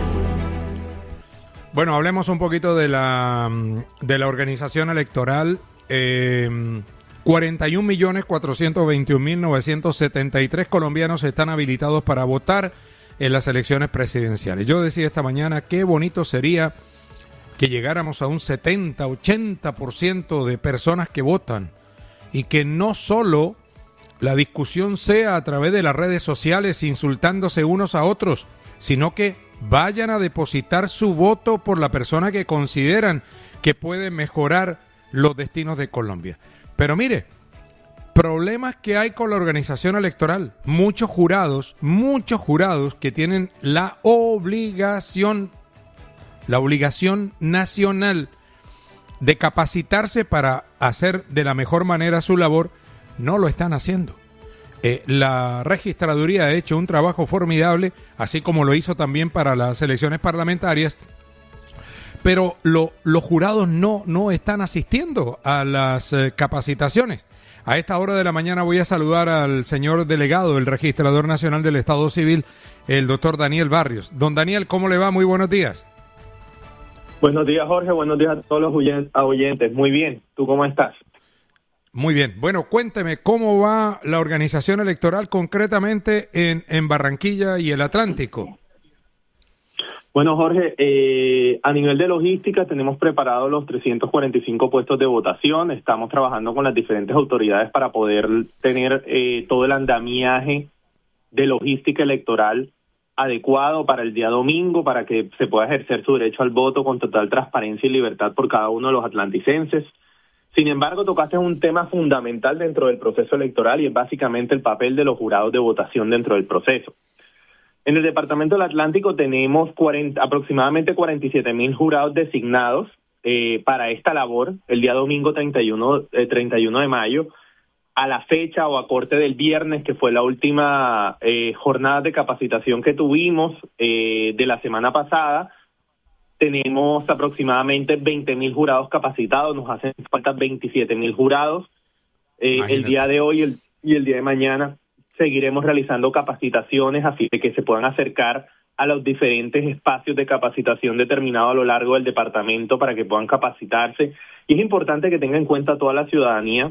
Bueno, hablemos un poquito de la, de la organización electoral. Eh, cuarenta y un millones cuatrocientos veintiún mil novecientos setenta y tres colombianos están habilitados para votar en las elecciones presidenciales. Yo decía esta mañana qué bonito sería que llegáramos a un setenta, ochenta por ciento de personas que votan y que no solo la discusión sea a través de las redes sociales insultándose unos a otros, sino que vayan a depositar su voto por la persona que consideran que puede mejorar los destinos de Colombia. Pero mire, problemas que hay con la organización electoral. Muchos jurados, muchos jurados que tienen la obligación, la obligación nacional de capacitarse para hacer de la mejor manera su labor, no lo están haciendo. Eh, la registraduría ha hecho un trabajo formidable, así como lo hizo también para las elecciones parlamentarias, pero lo, los jurados no, no están asistiendo a las eh, capacitaciones. A esta hora de la mañana voy a saludar al señor delegado, el registrador nacional del Estado Civil, el doctor Daniel Barrios. Don Daniel, ¿cómo le va? Muy buenos días. Buenos días, Jorge. Buenos días a todos los oyentes. Muy bien. ¿Tú cómo estás? Muy bien. Bueno, cuénteme, ¿cómo va la organización electoral concretamente en, en Barranquilla y el Atlántico? Bueno, Jorge, eh, a nivel de logística tenemos preparados los trescientos cuarenta y cinco puestos de votación. Estamos trabajando con las diferentes autoridades para poder tener eh, todo el andamiaje de logística electoral adecuado para el día domingo, para que se pueda ejercer su derecho al voto con total transparencia y libertad por cada uno de los atlanticenses. Sin embargo, tocaste un tema fundamental dentro del proceso electoral y es básicamente el papel de los jurados de votación dentro del proceso. En el Departamento del Atlántico tenemos cuarenta, aproximadamente cuarenta y siete mil jurados designados eh, para esta labor el día domingo treinta y uno, eh, treinta y uno de mayo, a la fecha o a corte del viernes, que fue la última eh, jornada de capacitación que tuvimos eh, de la semana pasada. Tenemos aproximadamente veinte mil jurados capacitados, nos hacen falta veintisiete mil jurados. Eh, el día de hoy el, y el día de mañana seguiremos realizando capacitaciones a fin de que se puedan acercar a los diferentes espacios de capacitación determinados a lo largo del departamento para que puedan capacitarse. Y es importante que tenga en cuenta toda la ciudadanía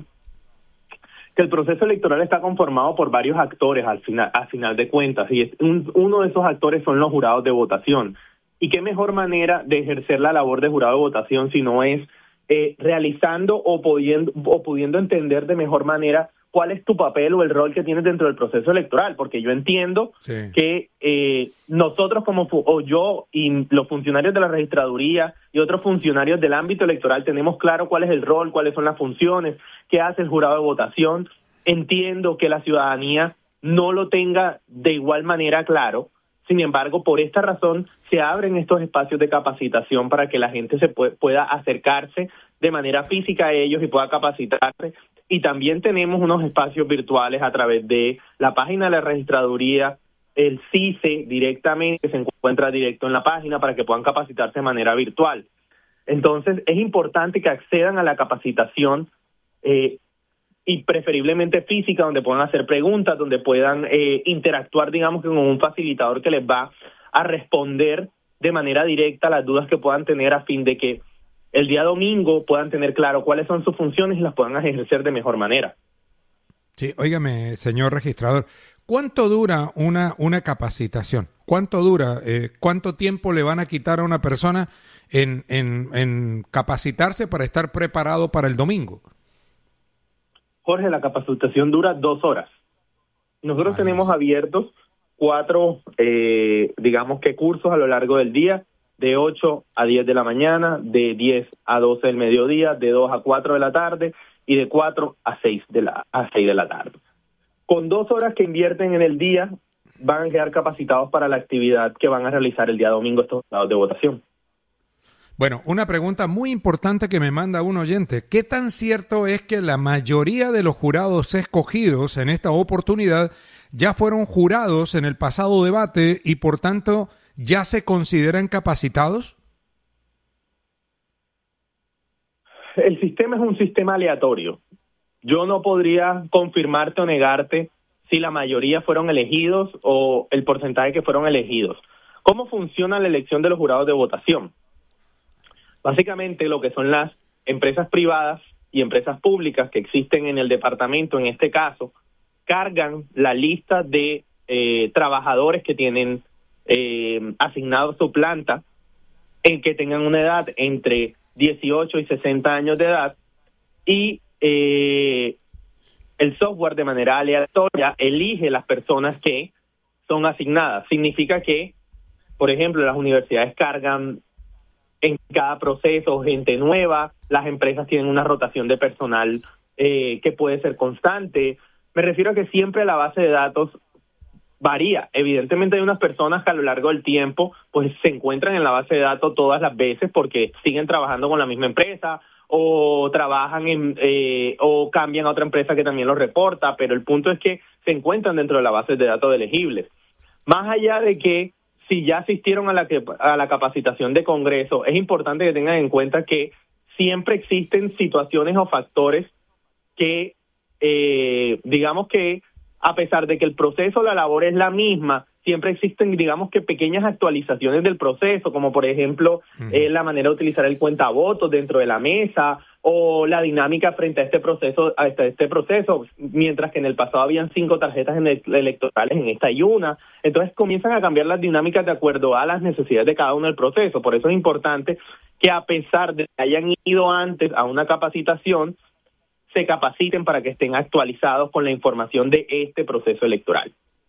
que el proceso electoral está conformado por varios actores al final, al final de cuentas, y es un, uno de esos actores son los jurados de votación. Y qué mejor manera de ejercer la labor de jurado de votación si no es eh, realizando o pudiendo, o pudiendo entender de mejor manera cuál es tu papel o el rol que tienes dentro del proceso electoral, porque yo entiendo sí. que eh, nosotros como, o yo y los funcionarios de la registraduría y otros funcionarios del ámbito electoral tenemos claro cuál es el rol, cuáles son las funciones, qué hace el jurado de votación. Entiendo que la ciudadanía no lo tenga de igual manera claro. Sin embargo, por esta razón se abren estos espacios de capacitación para que la gente se puede, pueda acercarse de manera física a ellos y pueda capacitarse. Y también tenemos unos espacios virtuales a través de la página de la registraduría, el C I C E directamente, se encuentra directo en la página para que puedan capacitarse de manera virtual. Entonces, es importante que accedan a la capacitación eh, y preferiblemente física, donde puedan hacer preguntas, donde puedan eh, interactuar, digamos, con un facilitador que les va a responder de manera directa las dudas que puedan tener a fin de que el día domingo puedan tener claro cuáles son sus funciones y las puedan ejercer de mejor manera. Sí, óigame, señor registrador, ¿cuánto dura una, una capacitación? ¿Cuánto dura? Eh, ¿Cuánto tiempo le van a quitar a una persona en, en, en capacitarse para estar preparado para el domingo? Jorge, la capacitación dura dos horas. Nosotros Ay, tenemos Dios. abiertos cuatro, eh, digamos que cursos a lo largo del día, de ocho a diez de la mañana, de diez a doce del mediodía, de dos a cuatro de la tarde y de cuatro a seis de la, a seis de la tarde. con dos horas que invierten en el día, van a quedar capacitados para la actividad que van a realizar el día domingo estos jurados de votación. Bueno, una pregunta muy importante que me manda un oyente. ¿Qué tan cierto es que la mayoría de los jurados escogidos en esta oportunidad ya fueron jurados en el pasado debate y por tanto ya se consideran capacitados? El sistema es un sistema aleatorio. Yo no podría confirmarte o negarte si la mayoría fueron elegidos o el porcentaje que fueron elegidos. ¿Cómo funciona la elección de los jurados de votación? Básicamente lo que son las empresas privadas y empresas públicas que existen en el departamento, en este caso, cargan la lista de eh, trabajadores que tienen eh, asignado su planta, en que tengan una edad entre dieciocho y sesenta años de edad, y eh, el software de manera aleatoria elige las personas que son asignadas. Significa que, por ejemplo, las universidades cargan en cada proceso gente nueva, las empresas tienen una rotación de personal eh, que puede ser constante. Me refiero a que siempre la base de datos varía. Evidentemente hay unas personas que a lo largo del tiempo pues se encuentran en la base de datos todas las veces porque siguen trabajando con la misma empresa o trabajan en eh, o cambian a otra empresa que también los reporta, pero el punto es que se encuentran dentro de la base de datos elegibles. Más allá de que si ya asistieron a la, que, a la capacitación de Congreso, es importante que tengan en cuenta que siempre existen situaciones o factores que, eh, digamos que, a pesar de que el proceso, la labor es la misma, siempre existen, digamos que, pequeñas actualizaciones del proceso, como por ejemplo, uh-huh. eh, la manera de utilizar el cuentavotos dentro de la mesa, o la dinámica frente a este proceso, a este, este proceso, mientras que en el pasado habían cinco tarjetas en el, electorales, en esta hay una. Entonces comienzan a cambiar las dinámicas de acuerdo a las necesidades de cada uno del proceso. Por eso es importante que, a pesar de que hayan ido antes a una capacitación, se capaciten para que estén actualizados con la información de este proceso electoral.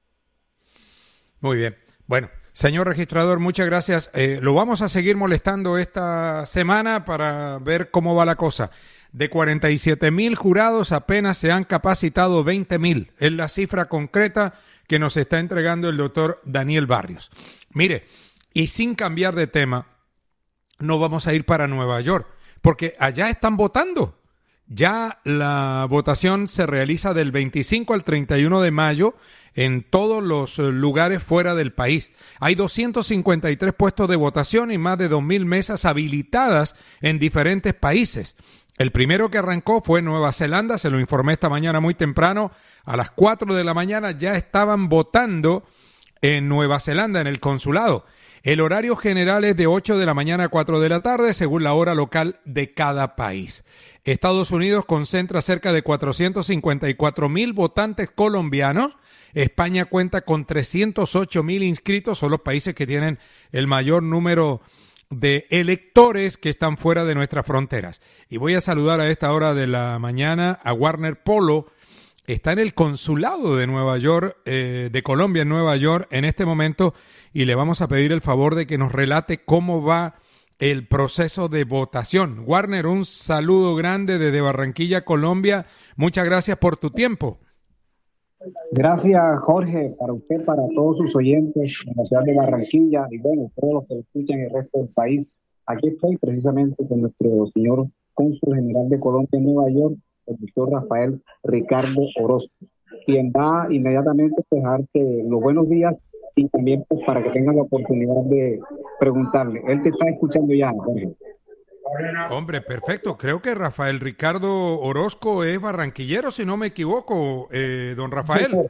Muy bien. Bueno, señor registrador, muchas gracias. Eh, lo vamos a seguir molestando esta semana para ver cómo va la cosa. De cuarenta y siete mil jurados apenas se han capacitado veinte mil. Es la cifra concreta que nos está entregando el doctor Daniel Barrios. Mire, y sin cambiar de tema, no vamos a ir para Nueva York, porque allá están votando. Ya la votación se realiza del veinticinco al treinta y uno de mayo en todos los lugares fuera del país. Hay doscientos cincuenta y tres puestos de votación y más de dos mil mesas habilitadas en diferentes países. El primero que arrancó fue Nueva Zelanda, se lo informé esta mañana muy temprano, a las cuatro de la mañana ya estaban votando en Nueva Zelanda, en el consulado. El horario general es de ocho de la mañana a cuatro de la tarde, según la hora local de cada país. Estados Unidos concentra cerca de cuatrocientos cincuenta y cuatro mil votantes colombianos. España cuenta con trescientos ocho mil inscritos, son los países que tienen el mayor número de electores que están fuera de nuestras fronteras. Y voy a saludar a esta hora de la mañana a Warner Polo. Está en el consulado de Nueva York, eh, de Colombia en Nueva York en este momento, y le vamos a pedir el favor de que nos relate cómo va el proceso de votación. Warner, un saludo grande desde Barranquilla, Colombia. Muchas gracias por tu tiempo. Gracias, Jorge, para usted, para todos sus oyentes en la ciudad de Barranquilla y bueno, todos los que escuchan el resto del país. Aquí estoy precisamente con nuestro señor cónsul general de Colombia en Nueva York, el doctor Rafael Ricardo Orozco, quien va inmediatamente a dejarte los buenos días y también pues, para que tengas la oportunidad de preguntarle. Él te está escuchando ya, Jorge. Hombre, perfecto. Creo que Rafael Ricardo Orozco es barranquillero, si no me equivoco, eh, don Rafael.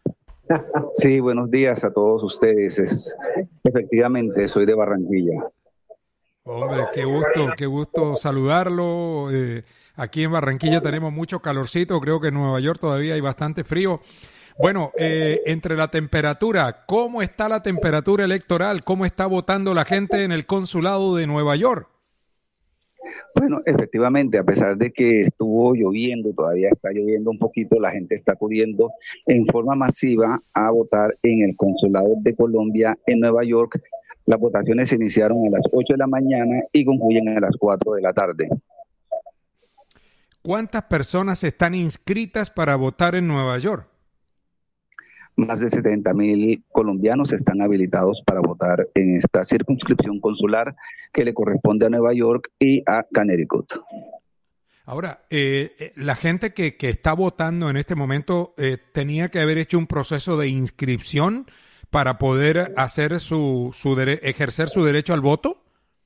Sí, buenos días a todos ustedes. Es, efectivamente, soy de Barranquilla. Hombre, qué gusto, qué gusto saludarlo. Eh, aquí en Barranquilla tenemos mucho calorcito, creo que en Nueva York todavía hay bastante frío. Bueno, eh, entre la temperatura, ¿cómo está la temperatura electoral? ¿Cómo está votando la gente en el consulado de Nueva York? Bueno, efectivamente, a pesar de que estuvo lloviendo, todavía está lloviendo un poquito, la gente está acudiendo en forma masiva a votar en el consulado de Colombia en Nueva York. Las votaciones se iniciaron a las ocho de la mañana y concluyen a las cuatro de la tarde. ¿Cuántas personas están inscritas para votar en Nueva York? más de setenta mil colombianos están habilitados para votar en esta circunscripción consular que le corresponde a Nueva York y a Connecticut. Ahora, eh, la gente que, que está votando en este momento eh, tenía que haber hecho un proceso de inscripción para poder hacer su, su dere- ejercer su derecho al voto.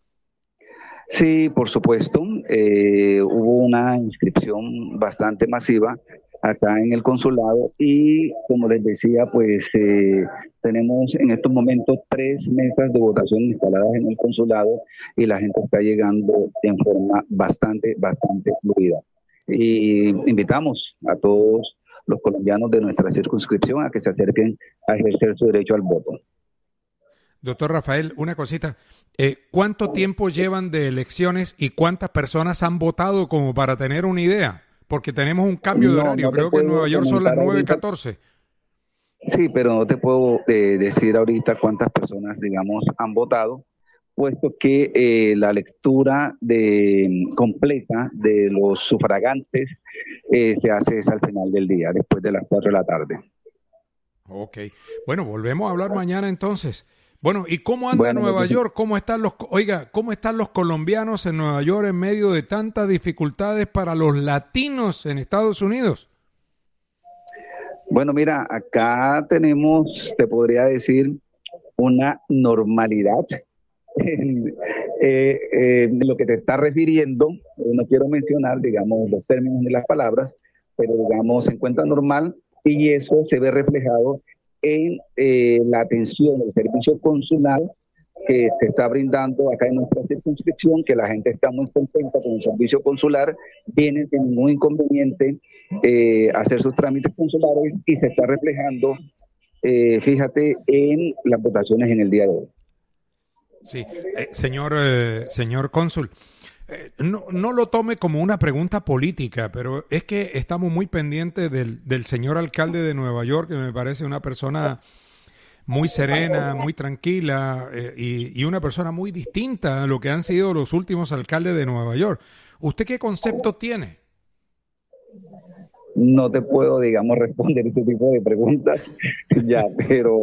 Sí, por supuesto. Eh, hubo una inscripción bastante masiva acá en el consulado y, como les decía, pues eh, tenemos en estos momentos tres mesas de votación instaladas en el consulado y la gente está llegando en forma bastante, bastante fluida. Y invitamos a todos los colombianos de nuestra circunscripción a que se acerquen a ejercer su derecho al voto. Doctor Rafael, una cosita. Eh, ¿Cuánto tiempo llevan de elecciones y cuántas personas han votado como para tener una idea? Porque tenemos un cambio de No, horario. no te Creo que en puedo Nueva York son las comentar nueve ahorita. catorce. Sí, pero no te puedo eh, decir ahorita cuántas personas, digamos, han votado, puesto que eh, la lectura de, completa de los sufragantes eh, se hace es al final del día, después de las cuatro de la tarde. Ok. Bueno, volvemos a hablar mañana entonces. Bueno, ¿y cómo anda Bueno, Nueva pues, York? ¿Cómo están los, oiga, cómo están los colombianos en Nueva York en medio de tantas dificultades para los latinos en Estados Unidos? Bueno, mira, acá tenemos, te podría decir, una normalidad en, eh, eh, en lo que te está refiriendo. No quiero mencionar, digamos, los términos ni las palabras, pero, digamos, se encuentra normal y eso se ve reflejado en eh, la atención, el servicio consular que se está brindando acá en nuestra circunscripción, que la gente está muy contenta con el servicio consular, vienen sin ningún inconveniente eh, a hacer sus trámites consulares y se está reflejando, eh, fíjate, en las votaciones en el día de hoy. Sí, eh, señor, eh, señor cónsul, eh, no, no lo tome como una pregunta política, pero es que estamos muy pendientes del, del señor alcalde de Nueva York, que me parece una persona muy serena, muy tranquila eh, y, y una persona muy distinta a lo que han sido los últimos alcaldes de Nueva York. ¿Usted qué concepto tiene? No te puedo, digamos, responder ese tipo de preguntas, ya, pero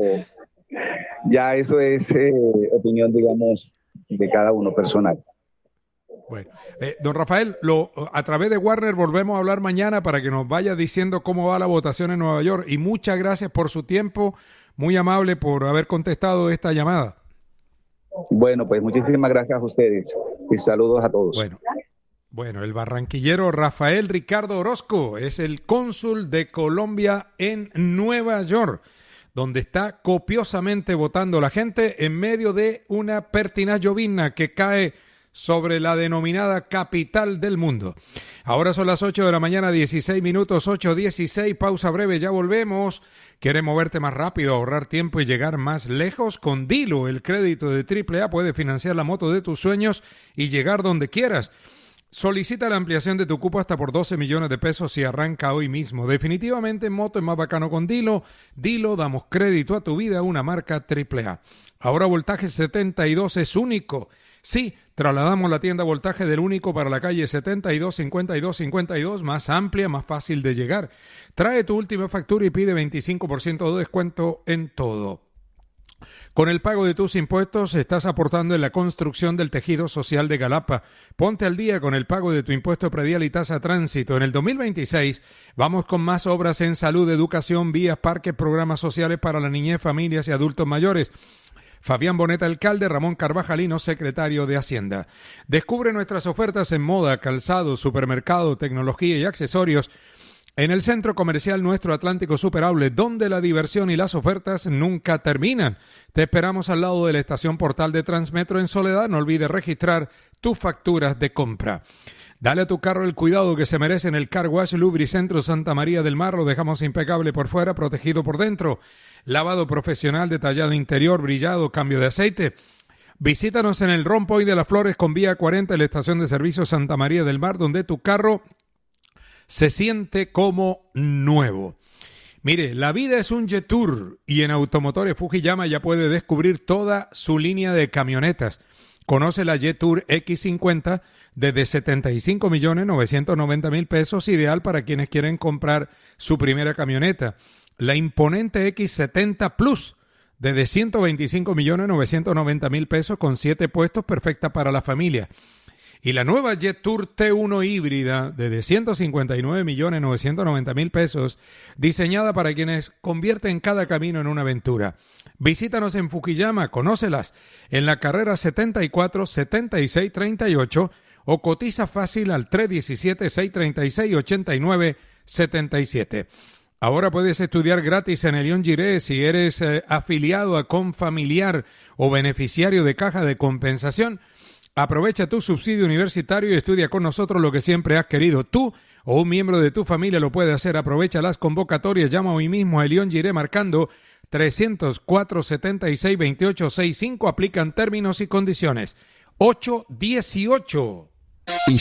ya eso es eh, opinión, digamos, de cada uno personal. Bueno, eh, don Rafael, lo, a través de Warner volvemos a hablar mañana para que nos vaya diciendo cómo va la votación en Nueva York y muchas gracias por su tiempo, muy amable por haber contestado esta llamada. Bueno, pues muchísimas gracias a ustedes y saludos a todos. Bueno. Bueno, el barranquillero Rafael Ricardo Orozco es el cónsul de Colombia en Nueva York, donde está copiosamente votando la gente en medio de una pertinaz llovizna que cae sobre la denominada capital del mundo. Ahora son las ocho de la mañana, dieciséis minutos, ocho dieciséis, pausa breve, ya volvemos. ¿Quieres moverte más rápido, ahorrar tiempo y llegar más lejos? Con Dilo, el crédito de triple A puede financiar la moto de tus sueños y llegar donde quieras. Solicita la ampliación de tu cupo hasta por doce millones de pesos y arranca hoy mismo. Definitivamente moto es más bacano con Dilo. Dilo, damos crédito a tu vida, una marca triple A. Ahora Voltaje setenta y dos es único. Sí, trasladamos la tienda Voltaje del único para la calle setenta y dos, cincuenta y dos, cincuenta y dos, más amplia, más fácil de llegar. Trae tu última factura y pide veinticinco por ciento de descuento en todo. Con el pago de tus impuestos estás aportando en la construcción del tejido social de Galapa. Ponte al día con el pago de tu impuesto predial y tasa tránsito. En el dos mil veintiséis vamos con más obras en salud, educación, vías, parques, programas sociales para la niñez, familias y adultos mayores. Fabián Boneta, alcalde, Ramón Carvajalino, secretario de Hacienda. Descubre nuestras ofertas en moda, calzado, supermercado, tecnología y accesorios en el Centro Comercial Nuestro Atlántico Super Outlet, donde la diversión y las ofertas nunca terminan. Te esperamos al lado de la estación Portal de Transmetro en Soledad. No olvides registrar tus facturas de compra. Dale a tu carro el cuidado que se merece en el Car Wash Lubricentro Santa María del Mar. Lo dejamos impecable por fuera, protegido por dentro. Lavado profesional, detallado interior, brillado, cambio de aceite. Visítanos en el Rompoy de las Flores con vía cuarenta en la estación de servicio Santa María del Mar, donde tu carro se siente como nuevo. Mire, la vida es un Jetour y en Automotores Fujiyama ya puede descubrir toda su línea de camionetas. Conoce la Jetour equis cincuenta desde setenta y cinco millones novecientos noventa mil pesos, ideal para quienes quieren comprar su primera camioneta. La imponente X setenta Plus, desde ciento veinticinco millones novecientos noventa mil pesos con siete puestos, perfecta para la familia. Y la nueva Jet Tour T uno híbrida, desde ciento cincuenta y nueve millones novecientos noventa mil pesos, diseñada para quienes convierten cada camino en una aventura. Visítanos en Fukuyama, conócelas en la carrera setenta y cuatro setenta y seis treinta y ocho o cotiza fácil al tres uno siete, seis tres seis, ocho nueve siete siete. Ahora puedes estudiar gratis en Elión Giré si eres eh, afiliado a Confamiliar o beneficiario de Caja de Compensación. Aprovecha tu subsidio universitario y estudia con nosotros lo que siempre has querido. Tú o un miembro de tu familia lo puede hacer. Aprovecha las convocatorias. Llama hoy mismo a Elión Giré marcando trescientos cuatro, setenta y seis, veintiocho sesenta y cinco. Aplican términos y condiciones. ocho dieciocho.